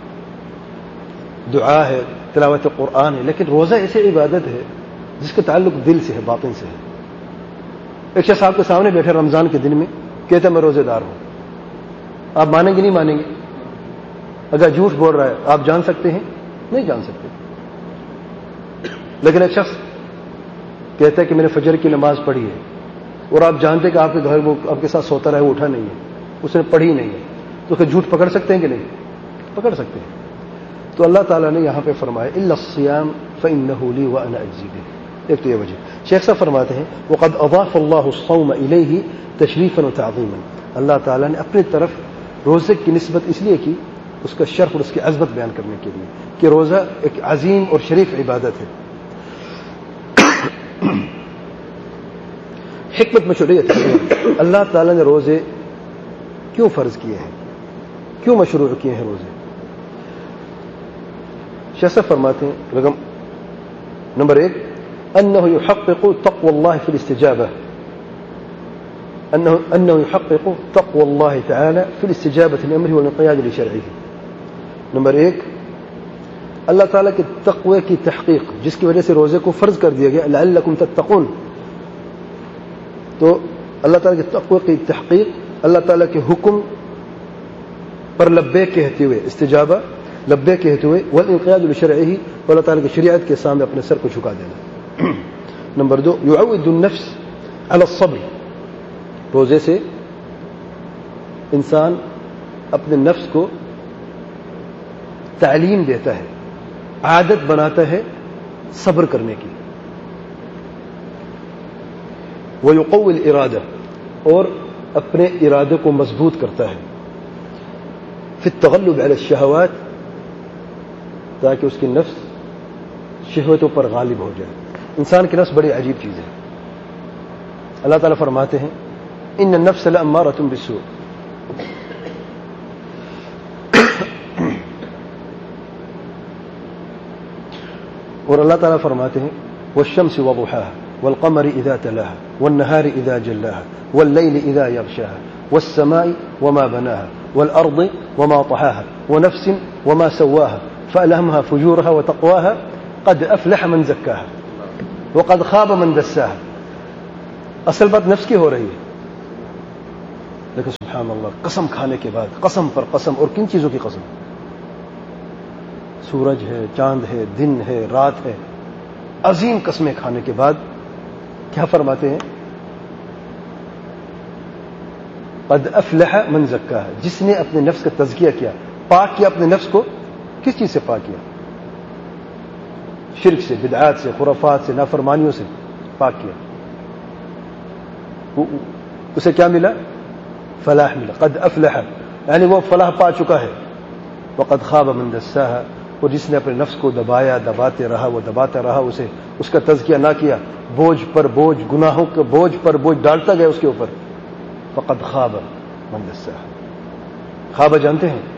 دعا ہے، تلاوت قرآن ہے. لیکن روزہ ایسی عبادت ہے جس کا تعلق دل سے ہے، باطن سے ہے. ایک شخص آپ کے سامنے بیٹھے رمضان کے دن میں کہتا ہے میں روزے دار ہوں، آپ مانیں گے نہیں مانیں گے؟ اگر جھوٹ بول رہا ہے آپ جان سکتے ہیں؟ نہیں جان سکتے. لیکن ایک شخص کہتا ہے کہ میں نے فجر کی نماز پڑھی ہے، اور آپ جانتے کہ آپ کے گھر وہ آپ کے ساتھ سوتا رہا ہے، وہ اٹھا نہیں ہے، اس نے پڑھی نہیں ہے، تو کہ جھوٹ پکڑ سکتے ہیں کہ نہیں؟ پکڑ سکتے ہیں. تو اللہ تعالیٰ نے یہاں پہ فرمایا الا الصیام فإنه لی وأنا أجزي به. ایک تو یہ وجہ. شیخ صاحب فرماتے ہیں وقد اضاف اللہ الصوم الیہ تشریفا وتعظیما، اللہ تعالیٰ نے اپنی طرف روزے کی نسبت اس لیے کی، اس کا شرف اور اس کی عظمت بیان کرنے کے لیے کہ روزہ ایک عظیم اور شریف عبادت ہے. حکمت مشروعیت، اللہ تعالیٰ نے روزے کیوں فرض کیے ہیں، کیوں مشروع کیے ہیں روزے؟ شیخ صاحب فرماتے ہیں رقم نمبر 1 انه يحقق تقوى الله في الاستجابه، انه يحقق تقوى الله تعالى في الاستجابه لامره والانقياد لشرعه. نمبر 1 اللہ تعالیٰ کے تقوی کی تحقیق، جس کی وجہ سے روزے کو فرض کر دیا گیا لعلکم تتقون. تو اللہ تعالیٰ کے تقوی کی تحقیق اللہ تعالیٰ کے حکم پر لبیک کہتے ہوئے، استجابہ لبیک کہتے ہوئے، والانقیاد لشرعه، اللہ تعالیٰ کی شریعت کے سامنے اپنے سر کو جھکا دینا. نمبر 2 يعود النفس على الصبر، روزے سے انسان اپنے نفس کو تعلیم دیتا ہے، عادت بناتا ہے صبر کرنے کی. ويقوي الارادہ، اور اپنے ارادے کو مضبوط کرتا ہے. في التغلب على الشهوات، تاکہ اس کی نفس شہوتوں پر غالب ہو جائے. انسان کی نفس بڑی عجیب چیز ہے. اللہ تعالیٰ فرماتے ہیں ان النفس لأمارة بالسوء. اور اللہ تعالیٰ فرماتے ہیں والشمس وضحاها والقمر اذا تلاها والنهار اذا جلاها والليل اذا يغشاها والسماء وما بناها والارض وما طحاها ونفس وما سواها فألهمها فجورها وتقواها قد افلح من زكاها وقد خاب من دساها. اصل بات نفس کی ہو رہی ہے. لیکن سبحان اللہ، قسم کھانے کے بعد قسم پر قسم، اور کن چیزوں کی قسم؟ سورج ہے، چاند ہے، دن ہے، رات ہے، عظیم قسمیں کھانے کے بعد کیا فرماتے ہیں؟ قد افلح من زکاہا، جس نے اپنے نفس کا تزکیہ کیا، پاک کیا اپنے نفس کو. کس چیز سے پاک کیا؟ شرک سے، بدعات سے، خرافات سے، نافرمانیوں سے پاک کیا. اسے کیا ملا؟ فلاح ملا. قد افلح یعنی وہ فلاح پا چکا ہے. وقد خاب من دساہا، اور جس نے اپنے نفس کو دبایا، دباتے رہا، وہ دباتا رہا، اسے اس کا تزکیہ نہ کیا، بوجھ پر بوجھ، گناہوں کے بوجھ پر بوجھ ڈالتا گیا اس کے اوپر. فقد خاب من دساہا. خواب جانتے ہیں؟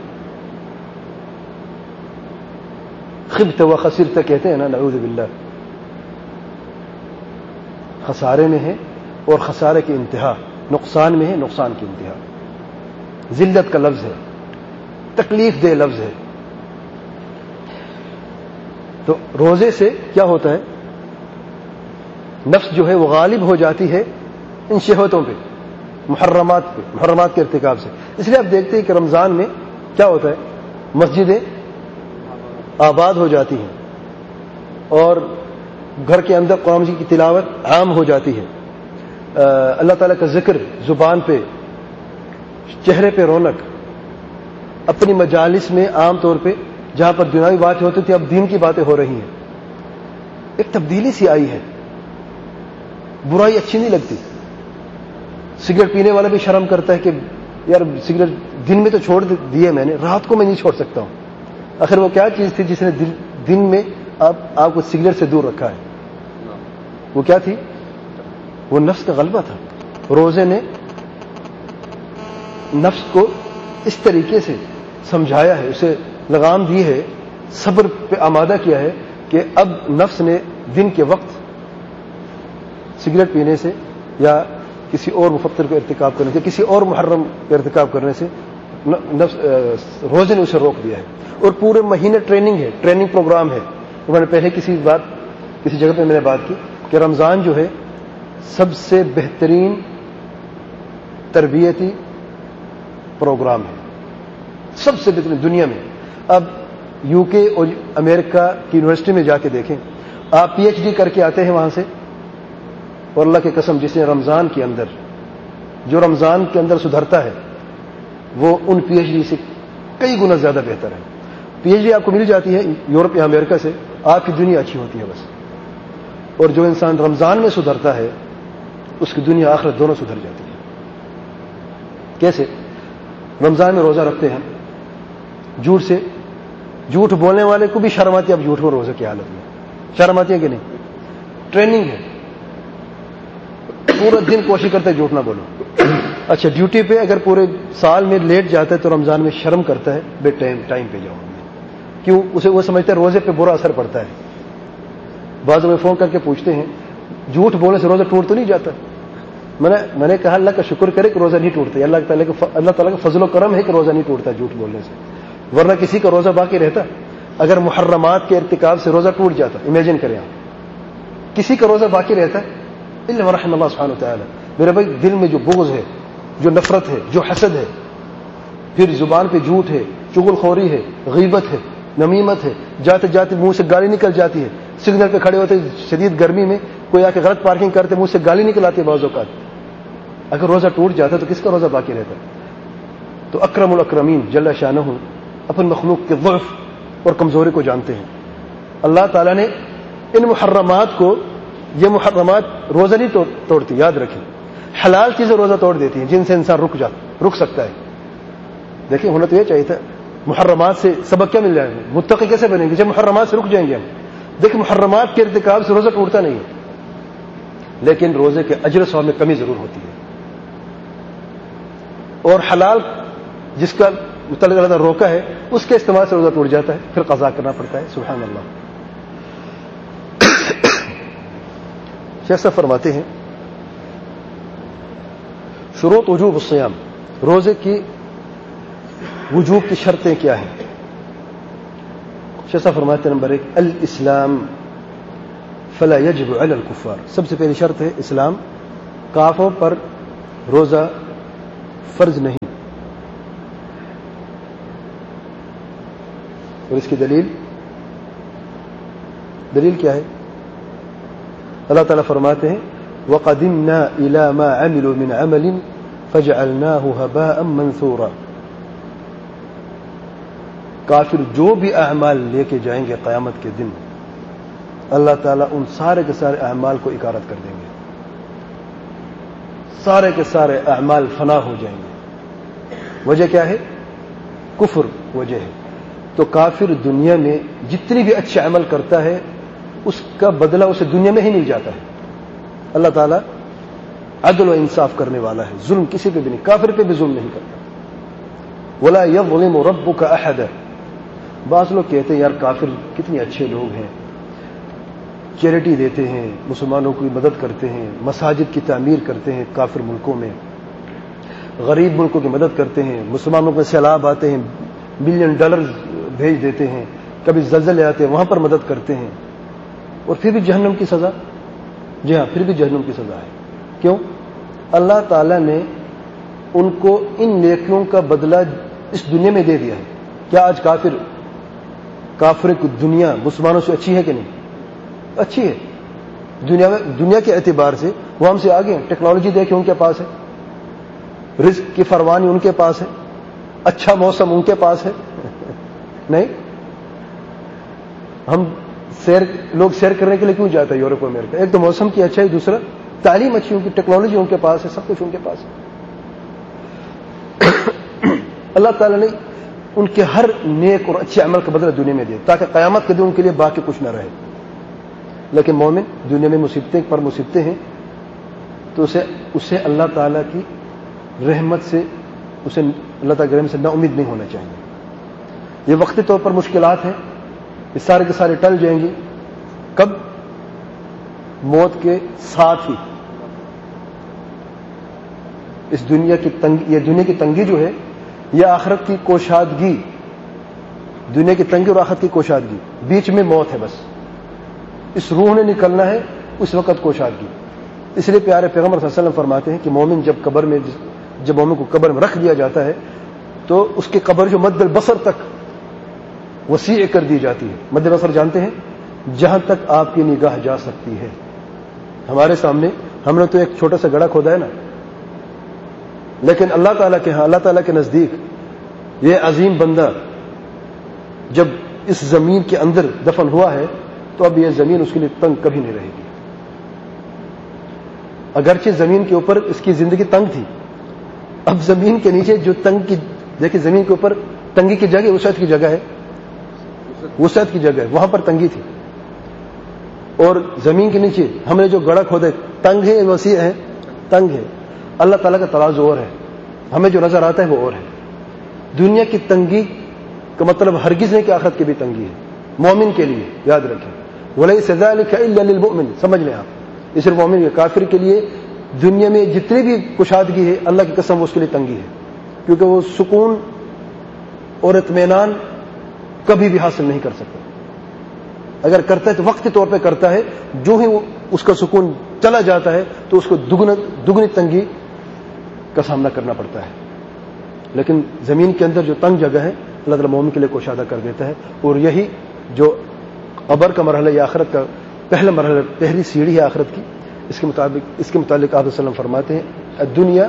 خبت و خسرت کہتے ہیں نا، نعوذ باللہ. خسارے میں ہے، اور خسارے کی انتہا، نقصان میں ہے، نقصان کی انتہا. ذلت کا لفظ ہے، تکلیف دہ لفظ ہے. تو روزے سے کیا ہوتا ہے؟ نفس جو ہے وہ غالب ہو جاتی ہے ان شہوتوں پہ، محرمات پہ، محرمات کے ارتکاب سے. اس لیے آپ دیکھتے ہیں کہ رمضان میں کیا ہوتا ہے؟ مسجدیں آباد ہو جاتی ہیں، اور گھر کے اندر قرآن مجید کی تلاوت عام ہو جاتی ہے. اللہ تعالیٰ کا ذکر زبان پہ، چہرے پہ رونق. اپنی مجالس میں عام طور پہ جہاں پر دنیاوی باتیں ہوتی تھی، اب دین کی باتیں ہو رہی ہیں. ایک تبدیلی سی آئی ہے. برائی اچھی نہیں لگتی. سگریٹ پینے والا بھی شرم کرتا ہے کہ یار سگریٹ دن میں تو چھوڑ دیے میں نے، رات کو میں نہیں چھوڑ سکتا ہوں. آخر وہ کیا چیز تھی جس نے دن میں آپ کو سگریٹ سے دور رکھا ہے؟ وہ کیا تھی؟ وہ نفس کا غلبہ تھا. روزے نے نفس کو اس طریقے سے سمجھایا ہے، اسے لگام دی ہے، صبر پہ آمادہ کیا ہے کہ اب نفس نے دن کے وقت سگریٹ پینے سے، یا کسی اور مفطر کو ارتکاب کرنے سے، کسی اور محرم کا ارتکاب کرنے سے روزے نے اسے روک دیا ہے. اور پورے مہینے ٹریننگ ہے، ٹریننگ پروگرام ہے. میں نے پہلے کسی جگہ پہ میں نے بات کی کہ رمضان جو ہے سب سے بہترین تربیتی پروگرام ہے، سب سے بہترین دنیا میں. اب یو کے اور امریکہ کی یونیورسٹی میں جا کے دیکھیں، آپ پی ایچ ڈی کر کے آتے ہیں وہاں سے، اور اللہ کی قسم جس نے رمضان کے اندر سدھرتا ہے وہ ان پی ایچ ڈی سے کئی گنا زیادہ بہتر ہے. پی ایچ ڈی آپ کو مل جاتی ہے یورپ یا امریکہ سے، آپ کی دنیا اچھی ہوتی ہے بس. اور جو انسان رمضان میں سدھرتا ہے اس کی دنیا آخرت دونوں سدھر جاتی ہے. کیسے؟ رمضان میں روزہ رکھتے ہیں، جھوٹ بولنے والے کو بھی شرم آتی ہے. اب جھوٹ بول روزے کی حالت میں شرم آتی ہے کہ نہیں؟ ٹریننگ ہے، پورا دن کوشش کرتا ہے جھوٹ نہ بولو. اچھا ڈیوٹی پہ اگر پورے سال میں لیٹ جاتا ہے تو رمضان میں شرم کرتا ہے، بے ٹائم پہ جاؤ. کیوں؟ اسے وہ سمجھتا ہے روزے پہ برا اثر پڑتا ہے. بعض میں فون کر کے پوچھتے ہیں جھوٹ بولنے سے روزہ ٹوٹ تو نہیں جاتا؟ میں نے کہا اللہ کا شکر کرے کہ روزہ نہیں ٹوٹتا. اللہ تعالیٰ کا فضل و کرم ہے کہ روزہ نہیں ٹوٹتا جھوٹ بولنے سے، ورنہ کسی کا روزہ باقی رہتا. اگر محرمات کے ارتکاب سے روزہ ٹوٹ جاتا، امیجن کریں آپ، کسی کا روزہ باقی رہتا الا من رحم اللہ سبحانہ وتعالی. میرے بھائی دل میں جو بغض ہے، جو نفرت ہے، جو حسد ہے، پھر زبان پہ جھوٹ ہے، چغل خوری ہے، غیبت ہے، نمیمت ہے، جاتے جاتے منہ سے گالی نکل جاتی ہے. سگنل پہ کھڑے ہوتے شدید گرمی میں کوئی آ کے غلط پارکنگ کرتے منہ سے گالی نکل آتی ہے بعض اوقات. اگر روزہ ٹوٹ جاتا تو کس کا روزہ باقی رہتا؟ تو اکرم الاکرمین جل شانہ اپن مخلوق کے ضعف اور کمزوری کو جانتے ہیں. اللہ تعالیٰ نے ان محرمات کو، یہ محرمات روزہ نہیں توڑتی، یاد رکھیں. حلال چیزیں روزہ توڑ دیتی ہیں جن سے انسان رک سکتا ہے. دیکھیں ہونا تو یہ چاہیے تھا، محرمات سے سبق کیا مل جائے گا؟ متقی کیسے بنیں گے جب محرمات سے رک جائیں گے ہم؟ دیکھیں محرمات کے ارتکاب سے روزہ ٹوٹتا نہیں ہے، لیکن روزے کے اجر و ثواب میں کمی ضرور ہوتی ہے. اور حلال جس کا متعلق اللہ نے روکا ہے اس کے استعمال سے روزہ ٹوٹ جاتا ہے، پھر قضا کرنا پڑتا ہے. سبحان اللہ. شیخ صاحب فرماتے ہیں شروط وجوب الصیام، روزے کی وجوب کی شرطیں کیا ہیں؟ شیخ صاحب فرماتے ہیں نمبر 1 الاسلام فلا يجب على الكفار. سب سے پہلی شرط ہے اسلام، کافروں پر روزہ فرض نہیں. اور اس کی دلیل کیا ہے؟ اللہ تعالیٰ فرماتے ہیں وَقَدِمْنَا إِلَى مَا عَمِلُوا مِنْ عَمَلٍ فَجَعَلْنَاهُ هَبَاءً مَنْثُورًا. کافر جو بھی اعمال لے کے جائیں گے قیامت کے دن، اللہ تعالیٰ ان سارے کے سارے اعمال کو اکارت کر دیں گے، سارے کے سارے اعمال فنا ہو جائیں گے. وجہ کیا ہے؟ کفر وجہ ہے. تو کافر دنیا میں جتنی بھی اچھے عمل کرتا ہے اس کا بدلہ اسے دنیا میں ہی مل جاتا ہے. اللہ تعالیٰ عدل و انصاف کرنے والا ہے، ظلم کسی پہ بھی نہیں، کافر پہ بھی ظلم نہیں کرتا. وَلَا يَظْلِمُ رَبُّكَ أَحَدًا. بعض لوگ کہتے ہیں یار کافر کتنے اچھے لوگ ہیں، چیریٹی دیتے ہیں، مسلمانوں کی مدد کرتے ہیں، مساجد کی تعمیر کرتے ہیں کافر ملکوں میں، غریب ملکوں کی مدد کرتے ہیں، مسلمانوں میں سیلاب آتے ہیں $بلین بھیج دیتے ہیں، کبھی زلزلے آتے ہیں وہاں پر مدد کرتے ہیں، اور پھر بھی جہنم کی سزا. جی ہاں، پھر بھی جہنم کی سزا ہے. کیوں؟ اللہ تعالیٰ نے ان کو ان نیکیوں کا بدلہ اس دنیا میں دے دیا ہے. کیا آج کافر کی دنیا مسلمانوں سے اچھی ہے کہ نہیں؟ اچھی ہے. دنیا کے اعتبار سے وہ ہم سے آگے ہیں. ٹیکنالوجی دیکھیں ان کے پاس ہے، رزق کی فروانی ان کے پاس ہے، اچھا موسم ان کے پاس ہے. نہیں، ہم لوگ سیر کرنے کے لیے کیوں جاتے ہیں یورپ امریکہ؟ ایک تو موسم کی اچھائی، دوسرا تعلیم اچھی، ان کی ٹیکنالوجی ان کے پاس ہے، سب کچھ ان کے پاس ہے. اللہ تعالیٰ نے ان کے ہر نیک اور اچھے عمل کا بدلہ دنیا میں دیا تاکہ قیامت کے دن ان کے لیے باقی کچھ نہ رہے. لیکن مومن دنیا میں مصیبتیں پر مصیبتیں ہیں تو اسے اللہ تعالیٰ کی رحمت سے اللہ تعالیٰ کی رحمت سے نا امید نہیں ہونا چاہیے. یہ وقتی طور پر مشکلات ہیں، یہ سارے کے سارے ٹل جائیں گی. کب؟ موت کے ساتھ ہی. اس دنیا کی تنگی جو ہے یہ آخرت کی کوشادگی، دنیا کی تنگی اور آخرت کی کوشادگی، بیچ میں موت ہے. بس اس روح نے نکلنا ہے اس وقت کوشادگی. اس لیے پیارے پیغمبر صلی اللہ علیہ وسلم فرماتے ہیں کہ مومن جب مومن کو قبر میں رکھ دیا جاتا ہے تو اس کی قبر جو مد البصر تک وسیع کر دی جاتی ہے. مد البصر جانتے ہیں؟ جہاں تک آپ کی نگاہ جا سکتی ہے. ہمارے سامنے ہم نے تو ایک چھوٹا سا گڑھا کھودا ہے نا، لیکن اللہ تعالیٰ کے ہاں، اللہ تعالیٰ کے نزدیک یہ عظیم بندہ جب اس زمین کے اندر دفن ہوا ہے تو اب یہ زمین اس کے لیے تنگ کبھی نہیں رہے گی. اگرچہ زمین کے اوپر اس کی زندگی تنگ تھی، اب زمین کے نیچے جو دیکھیں زمین کے اوپر تنگی کی جگہ وسعت کی جگہ ہے، وسعت کی جگہ ہے، وہاں پر تنگی تھی. اور زمین کے نیچے ہم نے جو گڑھا کھودا تنگ ہے، وسیع ہے، تنگ ہے. اللہ تعالیٰ کا ترازو اور ہے، ہمیں جو نظر آتا ہے وہ اور ہے. دنیا کی تنگی کا مطلب ہرگز نہیں کہ آخرت کی بھی تنگی ہے. مومن کے لیے یاد رکھیں وَلَيْسَ ذَلِكَ إِلَّا لِلْمُؤْمِنِ. سمجھ لیں آپ، اس صرف مومن کے، کافر کے لیے دنیا میں جتنی بھی کشادگی ہے اللہ کی قسم اس کے لیے تنگی ہے، کیونکہ وہ سکون اور اطمینان کبھی بھی حاصل نہیں کر سکتا. اگر کرتا ہے تو وقتی طور پہ کرتا ہے، جو ہی اس کا سکون چلا جاتا ہے تو اس کو دگنی تنگی کا سامنا کرنا پڑتا ہے. لیکن زمین کے اندر جو تنگ جگہ ہے اللہ تعالیٰ مومن کے لیے کوشادہ کر دیتا ہے. اور یہی جو قبر کا مرحلہ یا آخرت کا پہلا مرحلہ، پہلی سیڑھی ہے آخرت کی، اس کے متعلق آپ وسلم فرماتے ہیں الدنیا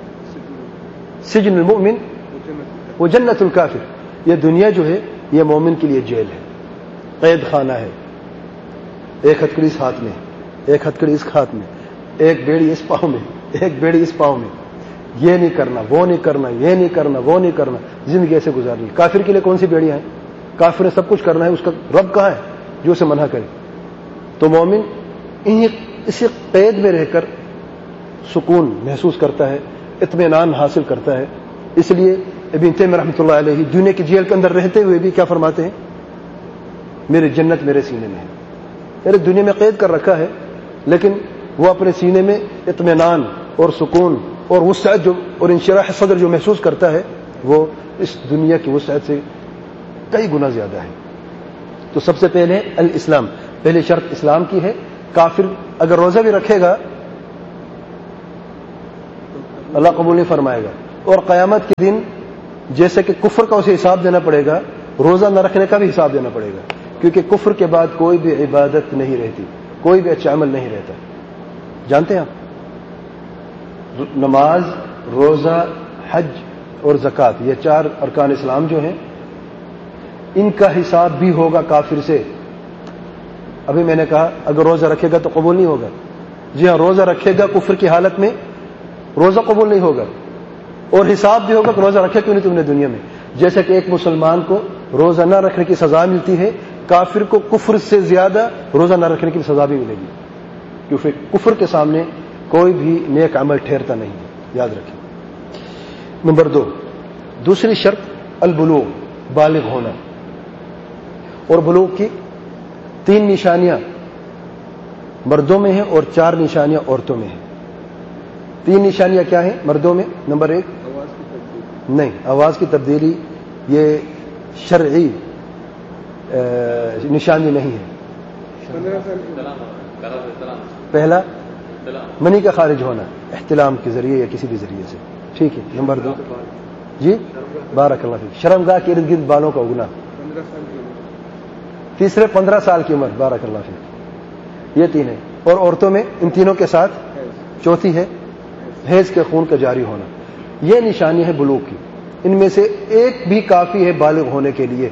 سجن المؤمن و جنت الکافر. یہ دنیا جو ہے یہ مومن کے لیے جیل ہے، قید خانہ ہے. ایک ہتھکڑی اس ہاتھ میں، ایک ہتھکڑی اس ہاتھ میں، ایک بیڑی اس پاؤں میں، ایک بیڑی اس پاؤں میں. یہ نہیں کرنا، وہ نہیں کرنا، یہ نہیں کرنا، وہ نہیں کرنا، زندگی ایسے گزارنی. کافر کے لیے کون سی بیڑیاں ہیں؟ کافر نے سب کچھ کرنا ہے، اس کا رب کہاں ہے جو اسے منع کرے؟ تو مومن اسی قید میں رہ کر سکون محسوس کرتا ہے، اطمینان حاصل کرتا ہے. اس لیے ابن تیمیہ رحمۃ اللہ علیہ دنیا کی جیل کے اندر رہتے ہوئے بھی کیا فرماتے ہیں؟ میری جنت میرے سینے میں ہے. میرے دنیا میں قید کر رکھا ہے لیکن وہ اپنے سینے میں اطمینان اور سکون اور وسعت اور انشراح صدر جو محسوس کرتا ہے وہ اس دنیا کی وسعت سے کئی گنا زیادہ ہے. تو سب سے پہلے الاسلام، پہلی شرط اسلام کی ہے. کافر اگر روزہ بھی رکھے گا اللہ قبول نہیں فرمائے گا. اور قیامت کے دن جیسے کہ کفر کا اسے حساب دینا پڑے گا, روزہ نہ رکھنے کا بھی حساب دینا پڑے گا, کیونکہ کفر کے بعد کوئی بھی عبادت نہیں رہتی, کوئی بھی اچھا عمل نہیں رہتا. جانتے ہیں آپ, نماز, روزہ, حج اور زکوٰۃ, یہ 4 ارکان اسلام جو ہیں, ان کا حساب بھی ہوگا کافر سے. ابھی میں نے کہا اگر روزہ رکھے گا تو قبول نہیں ہوگا. جی ہاں, روزہ رکھے گا کفر کی حالت میں, روزہ قبول نہیں ہوگا, اور حساب بھی ہوگا کہ روزہ رکھے کیوں نہیں تم نے دنیا میں. جیسے کہ ایک مسلمان کو روزہ نہ رکھنے کی سزا ملتی ہے, کافر کو کفر سے زیادہ روزہ نہ رکھنے کی سزا بھی ملے گی, کیونکہ کفر کے سامنے کوئی بھی نیک عمل ٹھہرتا نہیں ہے, یاد رکھیں. نمبر 2, دوسری شرط البلوغ, بالغ ہونا. اور بلوغ کی 3 نشانیاں مردوں میں ہیں اور 4 نشانیاں عورتوں میں ہیں. 3 نشانیاں کیا ہیں مردوں میں؟ نمبر 1, نہیں, آواز کی تبدیلی یہ شرعی نشانی نہیں ہے. پہلا منی کا خارج ہونا, احتلام کے ذریعے یا کسی بھی ذریعے سے, ٹھیک ہے. نمبر 2, جی بارک اللہ فیک, شرمگاہ کے ارد گرد بالوں کا اگنا. تیسرے 15 سال کی عمر, بارک اللہ فیک. یہ 3 ہے. اور عورتوں میں ان تینوں کے ساتھ چوتھی ہے حیض کے خون کا جاری ہونا. یہ نشانی ہے بلوغ کی. ان میں سے ایک بھی کافی ہے بالغ ہونے کے لیے.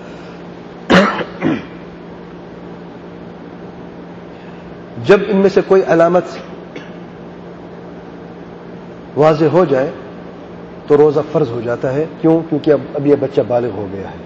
جب ان میں سے کوئی علامت واضح ہو جائے تو روزہ فرض ہو جاتا ہے. کیوں؟ کیونکہ اب یہ بچہ بالغ ہو گیا ہے.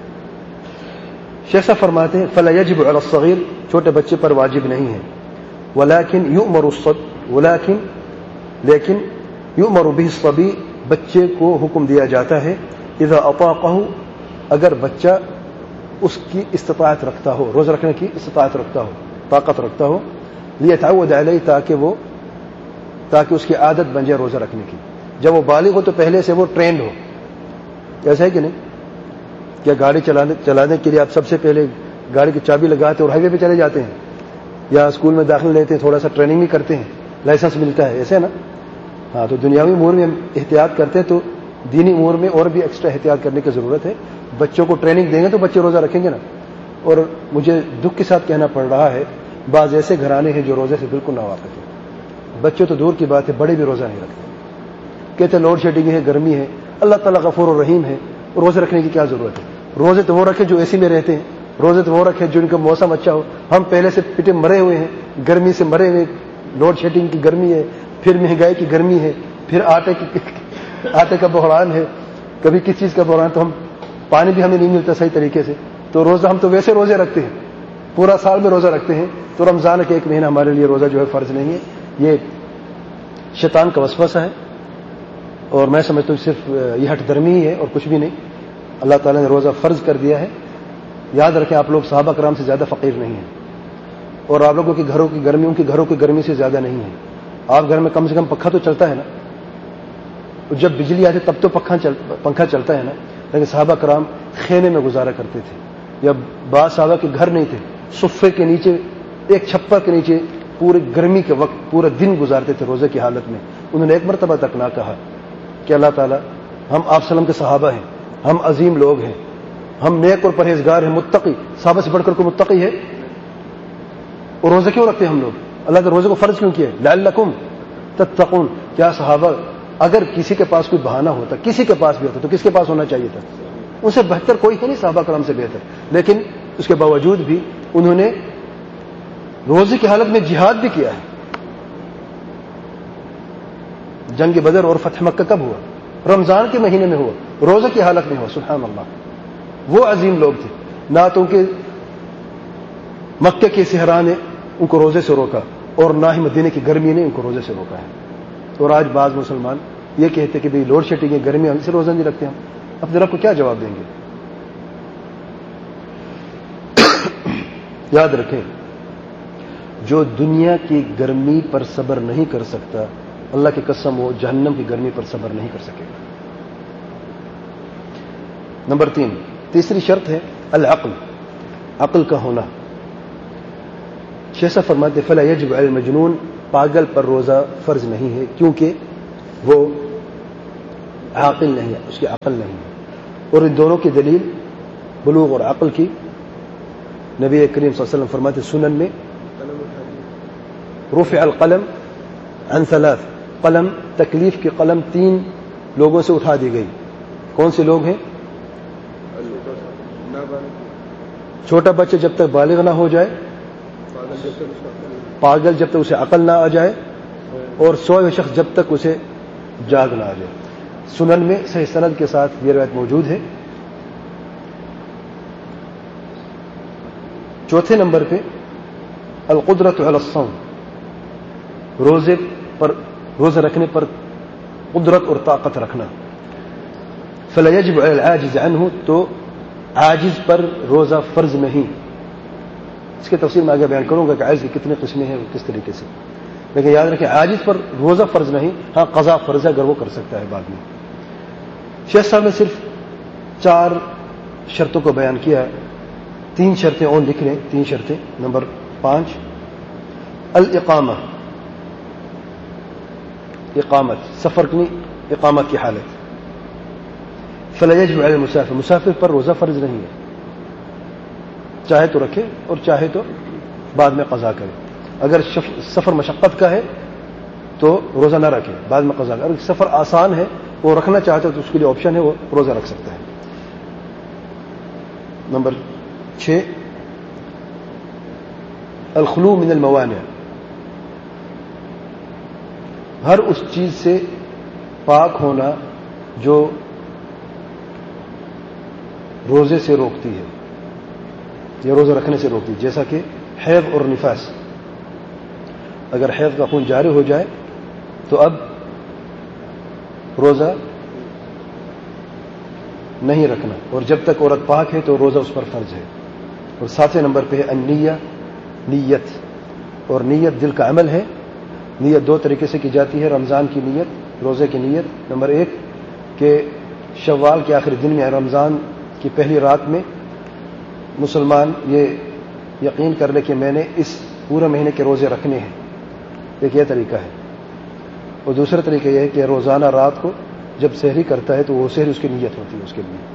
شیخ صاحب فرماتے ہیں فلا یجب علی الصغیر, چھوٹے بچے پر واجب نہیں ہے, ولكن یؤمر الصبی, لیکن یؤمر به الصبی, بچے کو حکم دیا جاتا ہے, اذا اطاقہ, اگر بچہ اس کی استطاعت رکھتا ہو, روزہ رکھنے کی استطاعت رکھتا ہو, طاقت رکھتا ہو, لیتعود علیہ, تاکہ اس کی عادت بن جائے روزہ رکھنے کی. جب وہ بالغ ہو تو پہلے سے وہ ٹرینڈ ہو. ایسا ہے کہ نہیں؟ کیا گاڑی چلانے کے لیے آپ سب سے پہلے گاڑی کی چابی لگاتے اور ہائی وے پہ چلے جاتے ہیں, یا اسکول میں داخل لیتے ہیں, تھوڑا سا ٹریننگ بھی کرتے ہیں, لائسنس ملتا ہے, ایسے ہے نا؟ ہاں, تو دنیاوی امور میں ہم احتیاط کرتے ہیں, تو دینی امور میں اور بھی ایکسٹرا احتیاط کرنے کی ضرورت ہے. بچوں کو ٹریننگ دیں گے تو بچے روزہ رکھیں گے نا. اور مجھے دکھ کے ساتھ کہنا پڑ رہا ہے, بعض ایسے گھرانے ہیں جو روزے سے بالکل ناواقف ہیں. بچے تو دور کی بات ہے, بڑے بھی روزہ نہیں رکھتے. کہتے لوڈ شیڈنگ ہے, گرمی ہے, اللہ تعالیٰ غفور و رحیم ہے, روزے رکھنے کی کیا ضرورت ہے؟ روزے تو وہ رکھے جو اے سی میں رہتے ہیں, روزے تو وہ رکھے جو ان کا موسم اچھا ہو. ہم پہلے سے پٹے مرے ہوئے ہیں, گرمی سے مرے ہوئے, لوڈ شیڈنگ کی گرمی ہے, پھر مہنگائی کی گرمی ہے, پھر آٹے کا بحران ہے, کبھی کس چیز کا بحران, تو ہم پانی بھی ہمیں نہیں ملتا صحیح طریقے سے. تو روزہ ہم تو ویسے روزے رکھتے ہیں, پورا سال میں روزہ رکھتے ہیں, تو رمضان کے 1 مہینہ ہمارے لیے روزہ جو ہے فرض نہیں ہے. یہ شیطان کا وسوسہ ہے, اور میں سمجھتا ہوں صرف یہ ہٹ درمی ہی ہے اور کچھ بھی نہیں. اللہ تعالیٰ نے روزہ فرض کر دیا ہے. یاد رکھیں آپ لوگ صحابہ کرام سے زیادہ فقیر نہیں ہیں, اور آپ لوگوں کی گھروں کی گرمی ان کی گھروں کی گرمی سے زیادہ نہیں ہے. آپ گھر میں کم سے کم پنکھا تو چلتا ہے نا, جب بجلی آتی تب تو پنکھا چلتا ہے نا. لیکن صحابہ کرام خیمے میں گزارا کرتے تھے, یا بعض صحابہ کے گھر نہیں تھے, صفے کے نیچے, ایک چھپر کے نیچے پورے گرمی کے وقت پورا دن گزارتے تھے روزے کی حالت میں. انہوں نے ایک مرتبہ تک نہ کہا کہ اللہ تعالیٰ ہم آپ سلم کے صحابہ ہیں, ہم عظیم لوگ ہیں, ہم نیک اور پرہیزگار ہیں, متقی, صحابہ سے بڑھ کر کوئی متقی ہے؟ اور روزے کیوں رکھتے ہیں ہم لوگ؟ اللہ نے روزے کو فرض کیوں کیا ہے؟ لعلکم تتقون. کیا صحابہ, اگر کسی کے پاس کوئی بہانہ ہوتا, کسی کے پاس بھی ہوتا, تو کس کے پاس ہونا چاہیے تھا؟ ان سے بہتر کوئی ہے نہیں صحابہ کرام سے بہتر. لیکن اس کے باوجود بھی انہوں نے روزے کی حالت میں جہاد بھی کیا ہے. جنگ بدر اور فتح مکہ کب ہوا؟ رمضان کے مہینے میں ہوا, روزے کی حالت میں ہوا. سبحان اللہ. وہ عظیم لوگ تھے, نہ تو ان کے مکہ کے صحرا نے ان کو روزے سے روکا, اور نہ ہی مدینے کی گرمی نے ان کو روزے سے روکا ہے. اور آج بعض مسلمان یہ کہتے کہ بھئی لوڈ شیڈنگ ہے, گرمی, ہم سے روزہ نہیں رکھتے. ہم اپنے رب کو کیا جواب دیں گے؟ یاد رکھیں, جو دنیا کی گرمی پر صبر نہیں کر سکتا, اللہ کی قسم وہ جہنم کی گرمی پر صبر نہیں کر سکے گا. نمبر 3, تیسری شرط ہے العقل, عقل کا ہونا. شیخ صاحب فرماتے فلا یجب علی المجنون, پاگل پر روزہ فرض نہیں ہے, کیونکہ وہ عاقل نہیں ہے، اس کی عقل نہیں ہے. اور ان دونوں کی دلیل بلوغ اور عقل کی نبی کریم صلی اللہ علیہ وسلم فرماتے سنن میں رفع القلم عن ثلاث، قلم تکلیف کی قلم 3 لوگوں سے اٹھا دی گئی. کون سے لوگ ہیں؟ چھوٹا بچہ جب تک بالغ نہ ہو جائے، پاگل جب تک اسے عقل نہ آ جائے، اور سوئے ہوئے شخص جب تک اسے جاگ نہ آ جائے. سنن میں صحیح سند کے ساتھ یہ روایت موجود ہے. چوتھے نمبر پہ القدرت علی الصوم، روزہ رکھنے پر قدرت اور طاقت رکھنا. فلا يجب على العاجز عنه، تو عاجز پر روزہ فرض نہیں. اس کی تفصیل میں آگے بیان کروں گا کہ عاجز کی کتنے قسمیں ہیں اور کس طریقے سے، لیکن یاد رکھیں عاجز پر روزہ فرض نہیں، ہاں قضا فرض ہے اگر وہ کر سکتا ہے بعد میں. شیخ صاحب نے صرف 4 شرطوں کو بیان کیا ہے. 3 شرطیں اور لکھ لیں، 3 شرطیں. نمبر 5 الاقامہ، اقامت، سفر کی اقامت کی حالت. فلا يجب على المسافر، مسافر پر روزہ فرض نہیں ہے، چاہے تو رکھے اور چاہے تو بعد میں قضا کرے. اگر سفر مشقت کا ہے تو روزہ نہ رکھے، بعد میں قضا کرے. اگر سفر آسان ہے وہ رکھنا چاہتا ہے تو اس کے لیے آپشن ہے، وہ روزہ رکھ سکتا ہے. نمبر 6 الخلو من الموانع، ہر اس چیز سے پاک ہونا جو روزے سے روکتی ہے یا روزہ رکھنے سے روکتی ہے، جیسا کہ حیض اور نفاس. اگر حیض کا خون جاری ہو جائے تو اب روزہ نہیں رکھنا، اور جب تک عورت پاک ہے تو روزہ اس پر فرض ہے. اور 7 نمبر پہ ہے النیہ، نیت. اور نیت دل کا عمل ہے. نیت 2 طریقے سے کی جاتی ہے. رمضان کی نیت، روزے کی نیت. نمبر 1 کہ شوال کے آخری دن میں، رمضان کی پہلی رات میں مسلمان یہ یقین کر لے کہ میں نے اس پورے مہینے کے روزے رکھنے ہیں. ایک یہ طریقہ ہے. اور دوسرا طریقہ یہ ہے کہ روزانہ رات کو جب سحری کرتا ہے تو وہ سحری اس کی نیت ہوتی ہے اس کے لیے.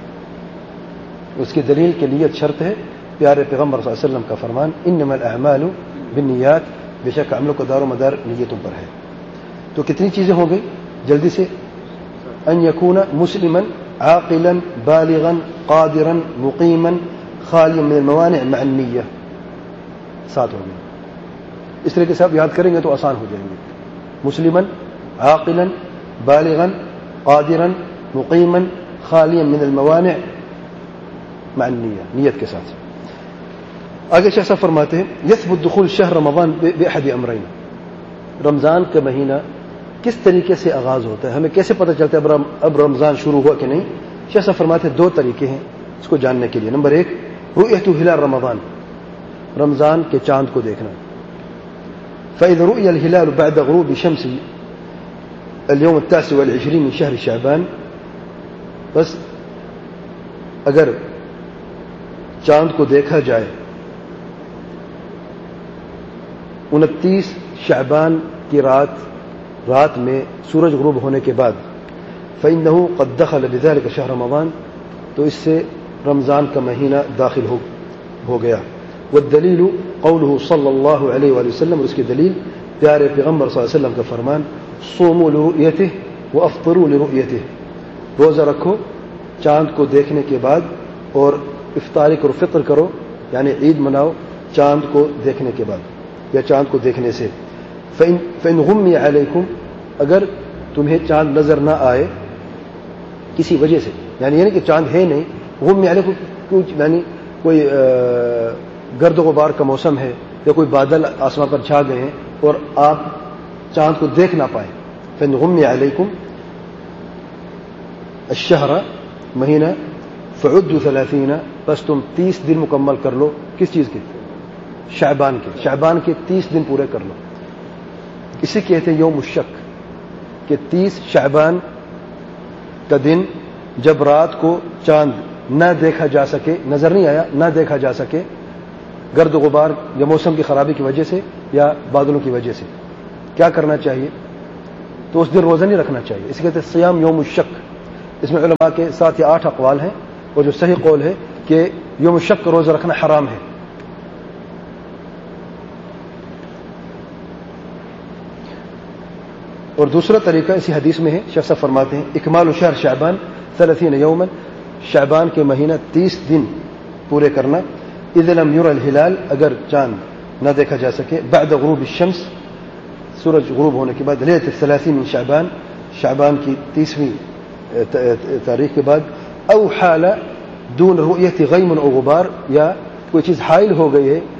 اس کی دلیل کے نیت شرط ہے. پیارے پیغمبر صلی اللہ علیہ وسلم کا فرمان انما الاعمال بالنیات، بے شک عملوں کا دار و مدار نیتوں پر ہے. تو کتنی چیزیں ہو گئی جلدی سے؟ ان یکون مسلما عاقلا بالغا قادرا مقیما خالیا من الموانع مع النیہ. 7 ہو گئی. اس طریقے سے آپ یاد کریں گے تو آسان ہو جائیں گے. مسلما عاقلا بالغا قادرا مقیما خالیا من الموانع مع النیہ، نیت کے ساتھ. آگے شیخ صاحب فرماتے ہیں یثبت دخول شہر رمضان باحد امرین، رمضان کا مہینہ کس طریقے سے آغاز ہوتا ہے، ہمیں کیسے پتہ چلتا ہے اب رمضان شروع ہوا کہ نہیں؟ شیخ صاحب فرماتے ہیں 2 طریقے ہیں اس کو جاننے کے لیے. نمبر 1 رؤیت ہلال رمضان، رمضان کے چاند کو دیکھنا. فإذا رؤي الهلال بعد غروب شمس اليوم 29 من شهر شعبان، بس اگر چاند کو دیکھا جائے 29 شعبان کی رات میں سورج غروب ہونے کے بعد، فإنه قد دخل بذلك شهر رمضان، تو اس سے رمضان کا مہینہ داخل ہو گیا. والدلیل قوله صلی اللہ علیہ وآلہ وسلم، اور اس کی دلیل پیارے پیغمبر صلی اللہ علیہ وسلم کا فرمان صوموا لرؤیته وافطروا لرؤیته، روزہ رکھو چاند کو دیکھنے کے بعد اور افطاری کرو، فطر کرو یعنی عید مناؤ چاند کو دیکھنے کے بعد یا چاند کو دیکھنے سے. فإن غمی علیکم، اگر تمہیں چاند نظر نہ آئے کسی وجہ سے، یعنی کہ چاند ہے نہیں، غمی علیکم یعنی کوئی گرد و غبار کا موسم ہے یا کوئی بادل آسمان پر چھا گئے ہیں اور آپ چاند کو دیکھ نہ پائیں، فإن غمی علیکم الشہر، مہینہ، فعدوا 30، بس تم 30 دن مکمل کر لو. کس چیز کے؟ شعبان کے 30 دن پورے کر لو. اسے کہتے ہیں یوم الشک، کہ 30 شعبان کا دن جب رات کو چاند نہ دیکھا جا سکے، نظر نہیں آیا، نہ دیکھا جا سکے گرد و غبار یا موسم کی خرابی کی وجہ سے یا بادلوں کی وجہ سے، کیا کرنا چاہیے؟ تو اس دن روزہ نہیں رکھنا چاہیے. اس کہتے ہیں سیام یوم الشک. اس میں علماء کے 7 یا 8 اقوال ہیں اور جو صحیح قول ہے کہ یوم الشک کا روزہ رکھنا حرام ہے. اور دوسرا طریقہ اسی حدیث میں ہے, شیخ صاحب فرماتے ہیں اکمال شہر شعبان 30 یوما, شعبان کے مہینہ 30 دن پورے کرنا. اذا لم ير الهلال, اگر چاند نہ دیکھا جا سکے, بعد غروب الشمس, سورج غروب ہونے کے بعد, لیلۃ 30 من شعبان, شعبان کی 30ویں تاریخ کے بعد, او حال دون رؤیت غیم او غبار, یا کوئی چیز حائل ہو گئی ہے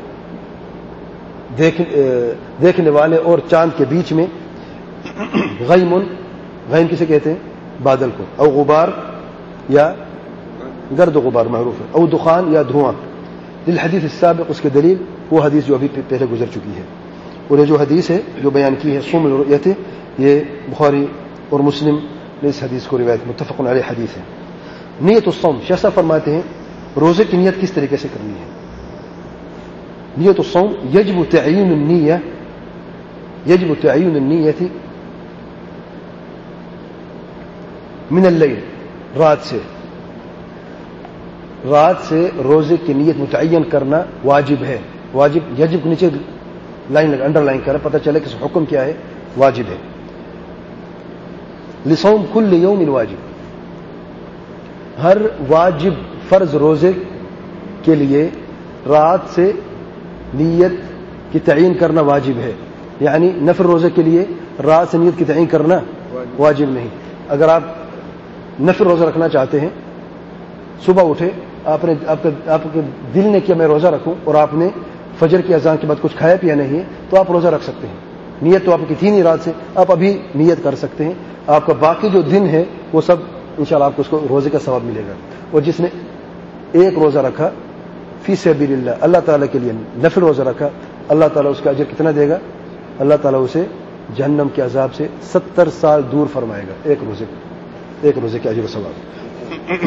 دیکھنے والے اور چاند کے بیچ میں, غیم, غیم کسے کہتے ہیں؟ بادل کو, او غبار یا گرد و غبار معروف ہے, او دخان یا دھواں. للحدیث السابق, اس کے دلیل وہ حدیث جو ابھی پہلے گزر چکی ہے. اور یہ جو حدیث ہے جو بیان کی ہے صوم الرؤیت, یہ بخاری اور مسلم نے اس حدیث کو روایت, متفق علیہ حدیث ہے. نیت الصوم, شیخ صاحب فرماتے ہیں روزے کی نیت کس طریقے سے کرنی ہے. نیت الصوم یجب تعیین النیہ, یجب تعیین النیہ من اللیل, رات سے روزے کی نیت متعین کرنا واجب ہے. واجب, یجب نیچے لائن لگا, انڈر لائن کریں, پتہ چلے کہ حکم کیا ہے, واجب ہے. لصوم کل یوم واجب, ہر واجب فرض روزے کے لیے رات سے نیت کی تعین کرنا واجب ہے. یعنی نفل روزے کے لیے رات سے نیت کی تعین کرنا واجب نہیں. اگر آپ نفل روزہ رکھنا چاہتے ہیں, صبح اٹھے, آپ کے دل نے کیا میں روزہ رکھوں, اور آپ نے فجر کی اذان کے بعد کچھ کھایا پیا نہیں ہے, تو آپ روزہ رکھ سکتے ہیں. نیت تو آپ کی تھی نہیں رات سے, آپ ابھی نیت کر سکتے ہیں. آپ کا باقی جو دن ہے وہ سب انشاءاللہ آپ کو اس کو روزے کا ثواب ملے گا. اور جس نے ایک روزہ رکھا فی سبیل اللہ, اللہ تعالیٰ کے لیے نفل روزہ رکھا, اللہ تعالیٰ اس کا اجر کتنا دے گا؟ اللہ تعالیٰ اسے جہنم کے عذاب سے 70 سال دور فرمائے گا, ایک روزے کے اجر و ثواب.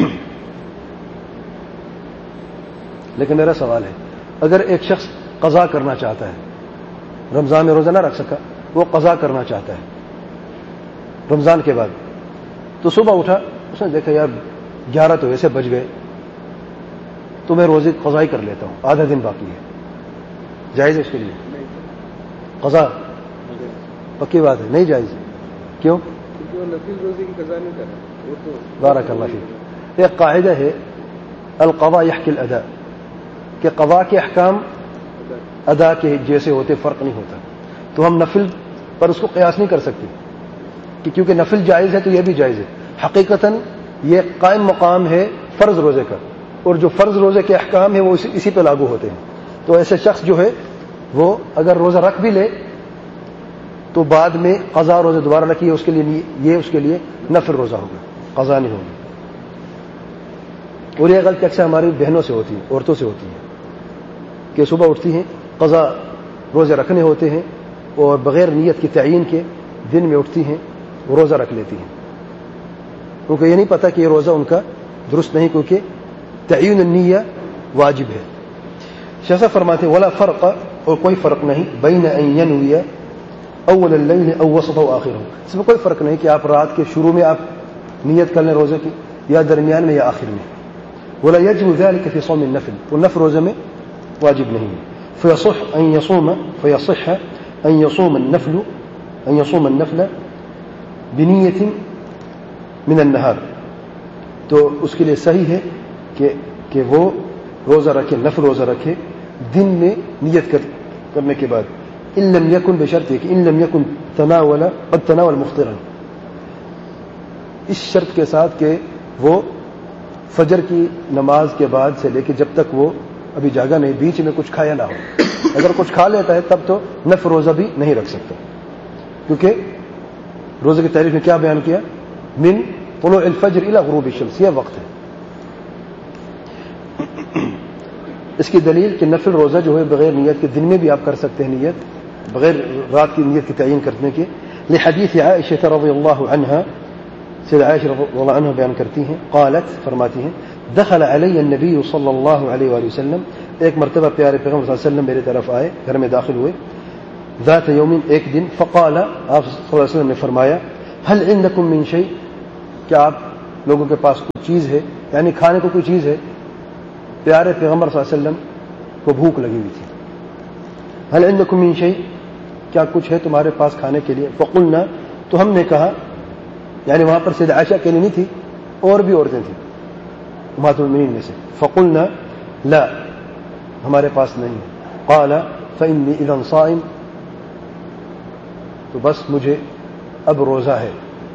لیکن میرا سوال ہے, اگر ایک شخص قضا کرنا چاہتا ہے, رمضان میں روزہ نہ رکھ سکا, وہ قضا کرنا چاہتا ہے رمضان کے بعد, تو صبح اٹھا, اس نے دیکھا یار 11 تو ایسے بج گئے, تو میں روزے قضا ہی کر لیتا ہوں, آدھا دن باقی ہے, جائز ہے اس کے لیے؟ قضا پکی بات ہے, نہیں جائز. کیوں؟ بارک اللہ فیک. ایک قاعدہ ہے القضاء یحکی الادا, کہ قضا کے احکام ادا کے جیسے ہوتے, فرق نہیں ہوتا. تو ہم نفل پر اس کو قیاس نہیں کر سکتے کہ کیونکہ نفل جائز ہے تو یہ بھی جائز ہے. حقیقتاً یہ قائم مقام ہے فرض روزے کا, اور جو فرض روزے کے احکام ہیں وہ اسی پہ لاگو ہوتے ہیں. تو ایسے شخص جو ہے وہ اگر روزہ رکھ بھی لے تو بعد میں قضا روزہ دوبارہ رکھیے, اس کے لیے یہ اس کے لیے نفل روزہ ہوگا, قضا نہیں ہوگی. اور یہ غلطی اکثر ہماری بہنوں سے ہوتی ہے, عورتوں سے ہوتی ہے, کہ صبح اٹھتی ہیں, قضا روزے رکھنے ہوتے ہیں, اور بغیر نیت کی تعین کے دن میں اٹھتی ہیں, وہ روزہ رکھ لیتی ہیں, کیونکہ یہ نہیں پتا کہ یہ روزہ ان کا درست نہیں, کیونکہ تعین النیہ واجب ہے. شیخ صاحب فرماتے ہیں ولا فرق, اور کوئی فرق نہیں, بین ان ینوی اول اللیل او وسط او آخر, اس میں کوئی فرق نہیں کہ آپ رات کے شروع میں آپ نیت کر لیں روزے کی, یا درمیان میں یا آخر میں. ولا يجب ذلك في صوم النفل, والنفل روزے میں واجب نہیں ہے. فيصح ان يصوم النفل بنیت من النهار, تو اس کے لیے صحیح ہے کہ وہ روزہ رکھے, نفل روزہ رکھے دن میں نیت کرنے کے بعد, ان لم يكن, بشرط ہے کہ ان لم يكن قد تناول مفطرا, اس شرط کے ساتھ کہ وہ فجر کی نماز کے بعد سے لے کے جب تک وہ ابھی جاگا نہیں, بیچ میں کچھ کھایا نہ ہو. اگر کچھ کھا لیتا ہے تب تو نفل روزہ بھی نہیں رکھ سکتا, کیونکہ روزے کی تعریف میں کیا بیان کیا, من طلوع الفجر الى غروب الشمس, یہ وقت ہے. اس کی دلیل کہ نفل روزہ جو ہے بغیر نیت کے دن میں بھی آپ کر سکتے ہیں نیت, بغیر رات کی نیت کی تعین کرنے کے. لحدیث عائشہ رضی اللہ عنہا, سید عائشہ رضی اللہ عنہ بیان کرتی ہیں, قالت, فرماتی ہیں, دخل علی النبی صلی اللہ علیہ وآلہ وسلم, ایک مرتبہ پیارے پیغمبر صلی اللہ علیہ وسلم میرے طرف آئے, گھر میں داخل ہوئے, ذات یوم, ایک دن, فقال, آپ صلی اللہ علیہ وسلم نے فرمایا, هل عندكم من شيء، کیا آپ لوگوں کے پاس کوئی چیز ہے، یعنی کھانے کو کوئی چیز ہے. پیارے پیغمبر صلی اللہ علیہ وسلم کو بھوک لگی ہوئی تھی. هل عندكم من شيء، کیا کچھ ہے تمہارے پاس کھانے کے لیے. فقلنا، تو ہم نے کہا، یعنی وہاں پر سیدہ عائشہ اکیلی نہیں تھی، اور بھی عورتیں تھیں امہات المؤمنین میں سے. فقلنا لا، ہمارے پاس نہیں. قال فإني إذا صائم، تو بس مجھے اب روزہ ہے.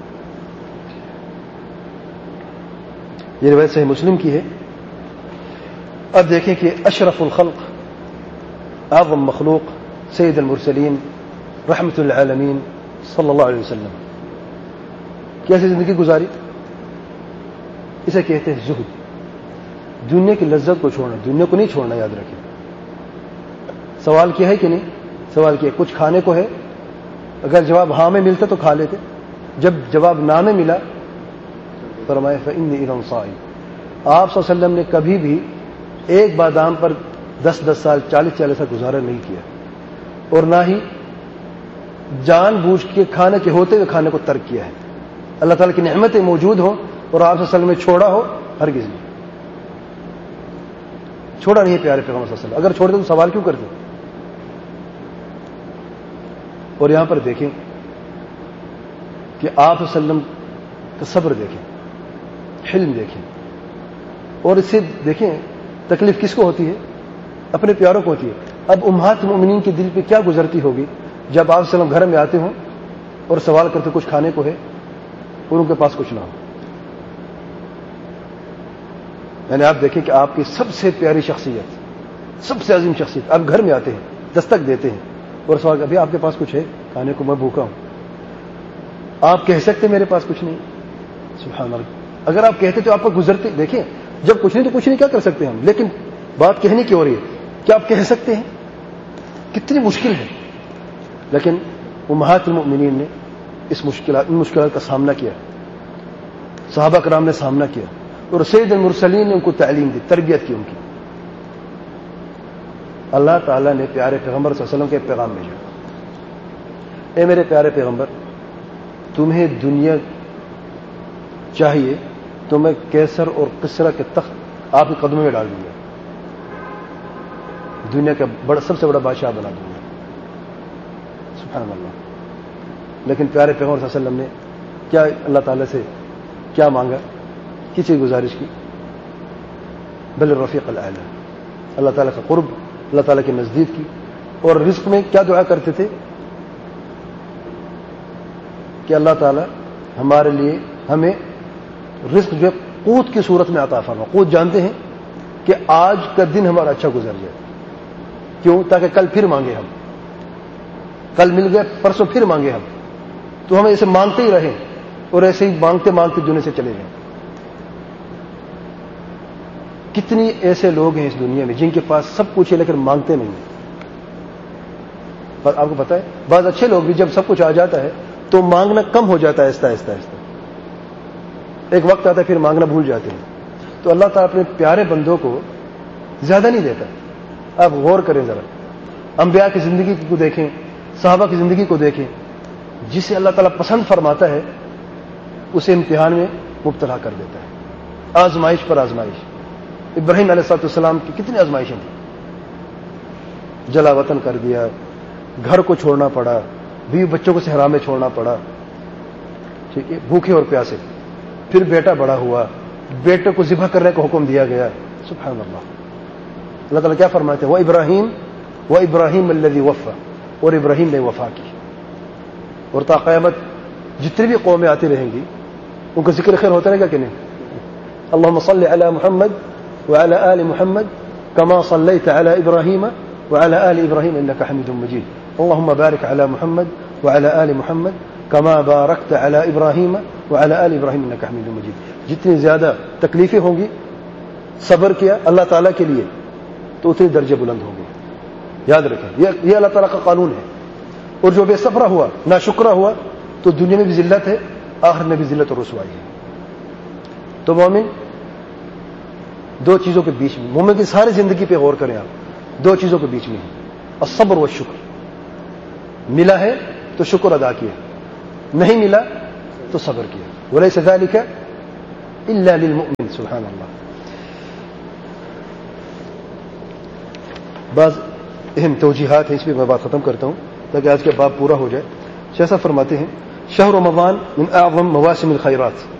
یہ روایت صحیح مسلم کی ہے. اب دیکھیں کہ اشرف الخلق، اعظم مخلوق، سید المرسلین، رحمت للعالمین صلی اللہ علیہ وسلم کیسے زندگی گزاری. اسے کہتے ہیں زہد. دنیا کی لذت کو چھوڑنا، دنیا کو نہیں چھوڑنا، یاد رکھیں. سوال کیا ہے کہ نہیں؟ سوال کیا کچھ کھانے کو ہے؟ اگر جواب ہاں میں ملتا تو کھا لیتے. جب جواب نہ میں ملا، فرمایا فإني إذا صائم. آپ صلی اللہ علیہ وسلم نے کبھی بھی ایک بادام پر 10 سال 40 سال گزارا نہیں کیا، اور نہ ہی جان بوجھ کے کھانے کے ہوتے ہوئے کھانے کو ترک کیا ہے. اللہ تعالیٰ کی نعمتیں موجود ہوں اور آپ صلی اللہ علیہ وسلم نے چھوڑا ہو، ہرگز نہیں چھوڑا. نہیں پیارے پیغمبر صلی اللہ علیہ وسلم. اگر چھوڑتے تو سوال کیوں کرتے؟ اور یہاں پر دیکھیں کہ آپ صلی اللہ علیہ وسلم کا صبر دیکھیں، حلم دیکھیں، اور اس سے دیکھیں تکلیف کس کو ہوتی ہے؟ اپنے پیاروں کو ہوتی ہے. اب امہات المؤمنین کے دل پہ کیا گزرتی ہوگی جب آپ صلی اللہ علیہ وسلم گھر میں آتے ہوں اور سوال کرتے کچھ کھانے کو ہے اور ان کے پاس کچھ نہ ہو. یعنی آپ دیکھیں کہ آپ کی سب سے پیاری شخصیت، سب سے عظیم شخصیت، آپ گھر میں آتے ہیں، دستک دیتے ہیں اور سوال ابھی آپ کے پاس کچھ ہے کھانے کو؟ میں بھوکا ہوں. آپ کہہ سکتے میرے پاس کچھ نہیں؟ سبحان اللہ. اگر آپ کہتے تو آپ کو گزرتے. دیکھیں جب کچھ نہیں تو کچھ نہیں، کیا کر سکتے ہم؟ لیکن بات کہنے کی ہو رہی ہے، کیا آپ کہہ سکتے ہیں؟ کتنی مشکل ہے. لیکن امہات المؤمنین نے ان مشکلات کا سامنا کیا، صحابہ کرام نے سامنا کیا، اور سید المرسلین نے ان کو تعلیم دی، تربیت کی ان کی. اللہ تعالیٰ نے پیارے پیغمبر صلی اللہ علیہ وسلم کے پیغام بھیجا. اے میرے پیارے پیغمبر، تمہیں دنیا چاہیے تو میں کیسر اور کسرا کے تخت آپ کے قدموں میں ڈال دوں گا، دنیا کا سب سے بڑا بادشاہ بنا دوں گا. سبحان اللہ. لیکن پیارے پیغمبر صلی اللہ علیہ وسلم نے کیا اللہ تعالیٰ سے کیا مانگا؟ کسی گزارش کی؟ بل الرفیق الاعلی، اللہ تعالیٰ کا قرب، اللہ تعالیٰ کے نزدیک کی. اور رزق میں کیا دعا کرتے تھے کہ اللہ تعالیٰ ہمارے لیے ہمیں رزق جو ہے قوت کی صورت میں عطا فرما. قوت جانتے ہیں کہ آج کا دن ہمارا اچھا گزر جائے. کیوں؟ تاکہ کل پھر مانگے ہم. کل مل گئے، پرسوں پھر مانگے ہم. تو ہم ایسے مانگتے ہی رہیں اور ایسے ہی مانگتے مانگتے دنیا سے چلے جائیں. کتنی ایسے لوگ ہیں اس دنیا میں جن کے پاس سب کچھ ہے لیکن مانگتے نہیں ہیں. پر آپ کو پتا ہے بعض اچھے لوگ بھی جب سب کچھ آ جاتا ہے تو مانگنا کم ہو جاتا ہے، آہستہ آہستہ آہستہ. ایک وقت آتا ہے پھر مانگنا بھول جاتے ہیں. تو اللہ تعالیٰ اپنے پیارے بندوں کو زیادہ نہیں دیتا. آپ غور کریں ذرا، انبیاء کی زندگی کو دیکھیں، صحابہ کی زندگی کو دیکھیں. جسے اللہ تعالیٰ پسند فرماتا ہے اسے امتحان میں مبتلا کر دیتا ہے، آزمائش پر آزمائش. ابراہیم علیہ السلام کی کتنی آزمائشیں تھیں. جلا وطن کر دیا، گھر کو چھوڑنا پڑا، بیوی بچوں کو صحرا میں چھوڑنا پڑا، ٹھیک ہے، بھوکے اور پیاسے. پھر بیٹا بڑا ہوا، بیٹے کو ذبح کرنے کا حکم دیا گیا. سبحان اللہ. اللہ تعالیٰ کیا فرماتے ہیں؟ وہ ابراہیم الذی وفا، اور ابراہیم نے وفا کی. اور تا قیامت جتنی بھی قومیں آتی رہیں گی ان کا ذکر خیر ہوتا رہے گا کہ نہیں؟ اللہم صلی علی محمد وعلی آل محمد کما صلیت علی ابراہیم وعلی آل ابراہیم انک حمید مجید. اللہم بارک علی محمد وعلی آل محمد کما بارکت علی ابراہیم وعلی آل ابراہیم انک حمید مجید. جتنی زیادہ تکلیفیں ہوں گی، صبر کیا اللہ تعالیٰ کے لیے، تو اتنے درجے بلند ہوں گے. یاد رکھیں یہ اللہ تعالیٰ کا قانون ہے. اور جو بے صبرہ ہوا، ناشکرہ ہوا، تو دنیا میں بھی ذلت ہے، آخر میں بھی ذلت اور رسوائی ہے. تو مومن دو چیزوں کے بیچ میں، مومن کی ساری زندگی پہ غور کریں آپ، دو چیزوں کے بیچ میں ہے، الصبر والشکر. ملا ہے تو شکر ادا کیا، نہیں ملا تو صبر کیا. وليس ذلك الا للمؤمن. سبحان اللہ. بعض اہم توجیحات ہیں, اس پہ میں بات ختم کرتا ہوں تاکہ آج کا باب پورا ہو جائے. شیخ صاحب فرماتے ہیں شہر رمضان من اعظم مواسم الخیرات,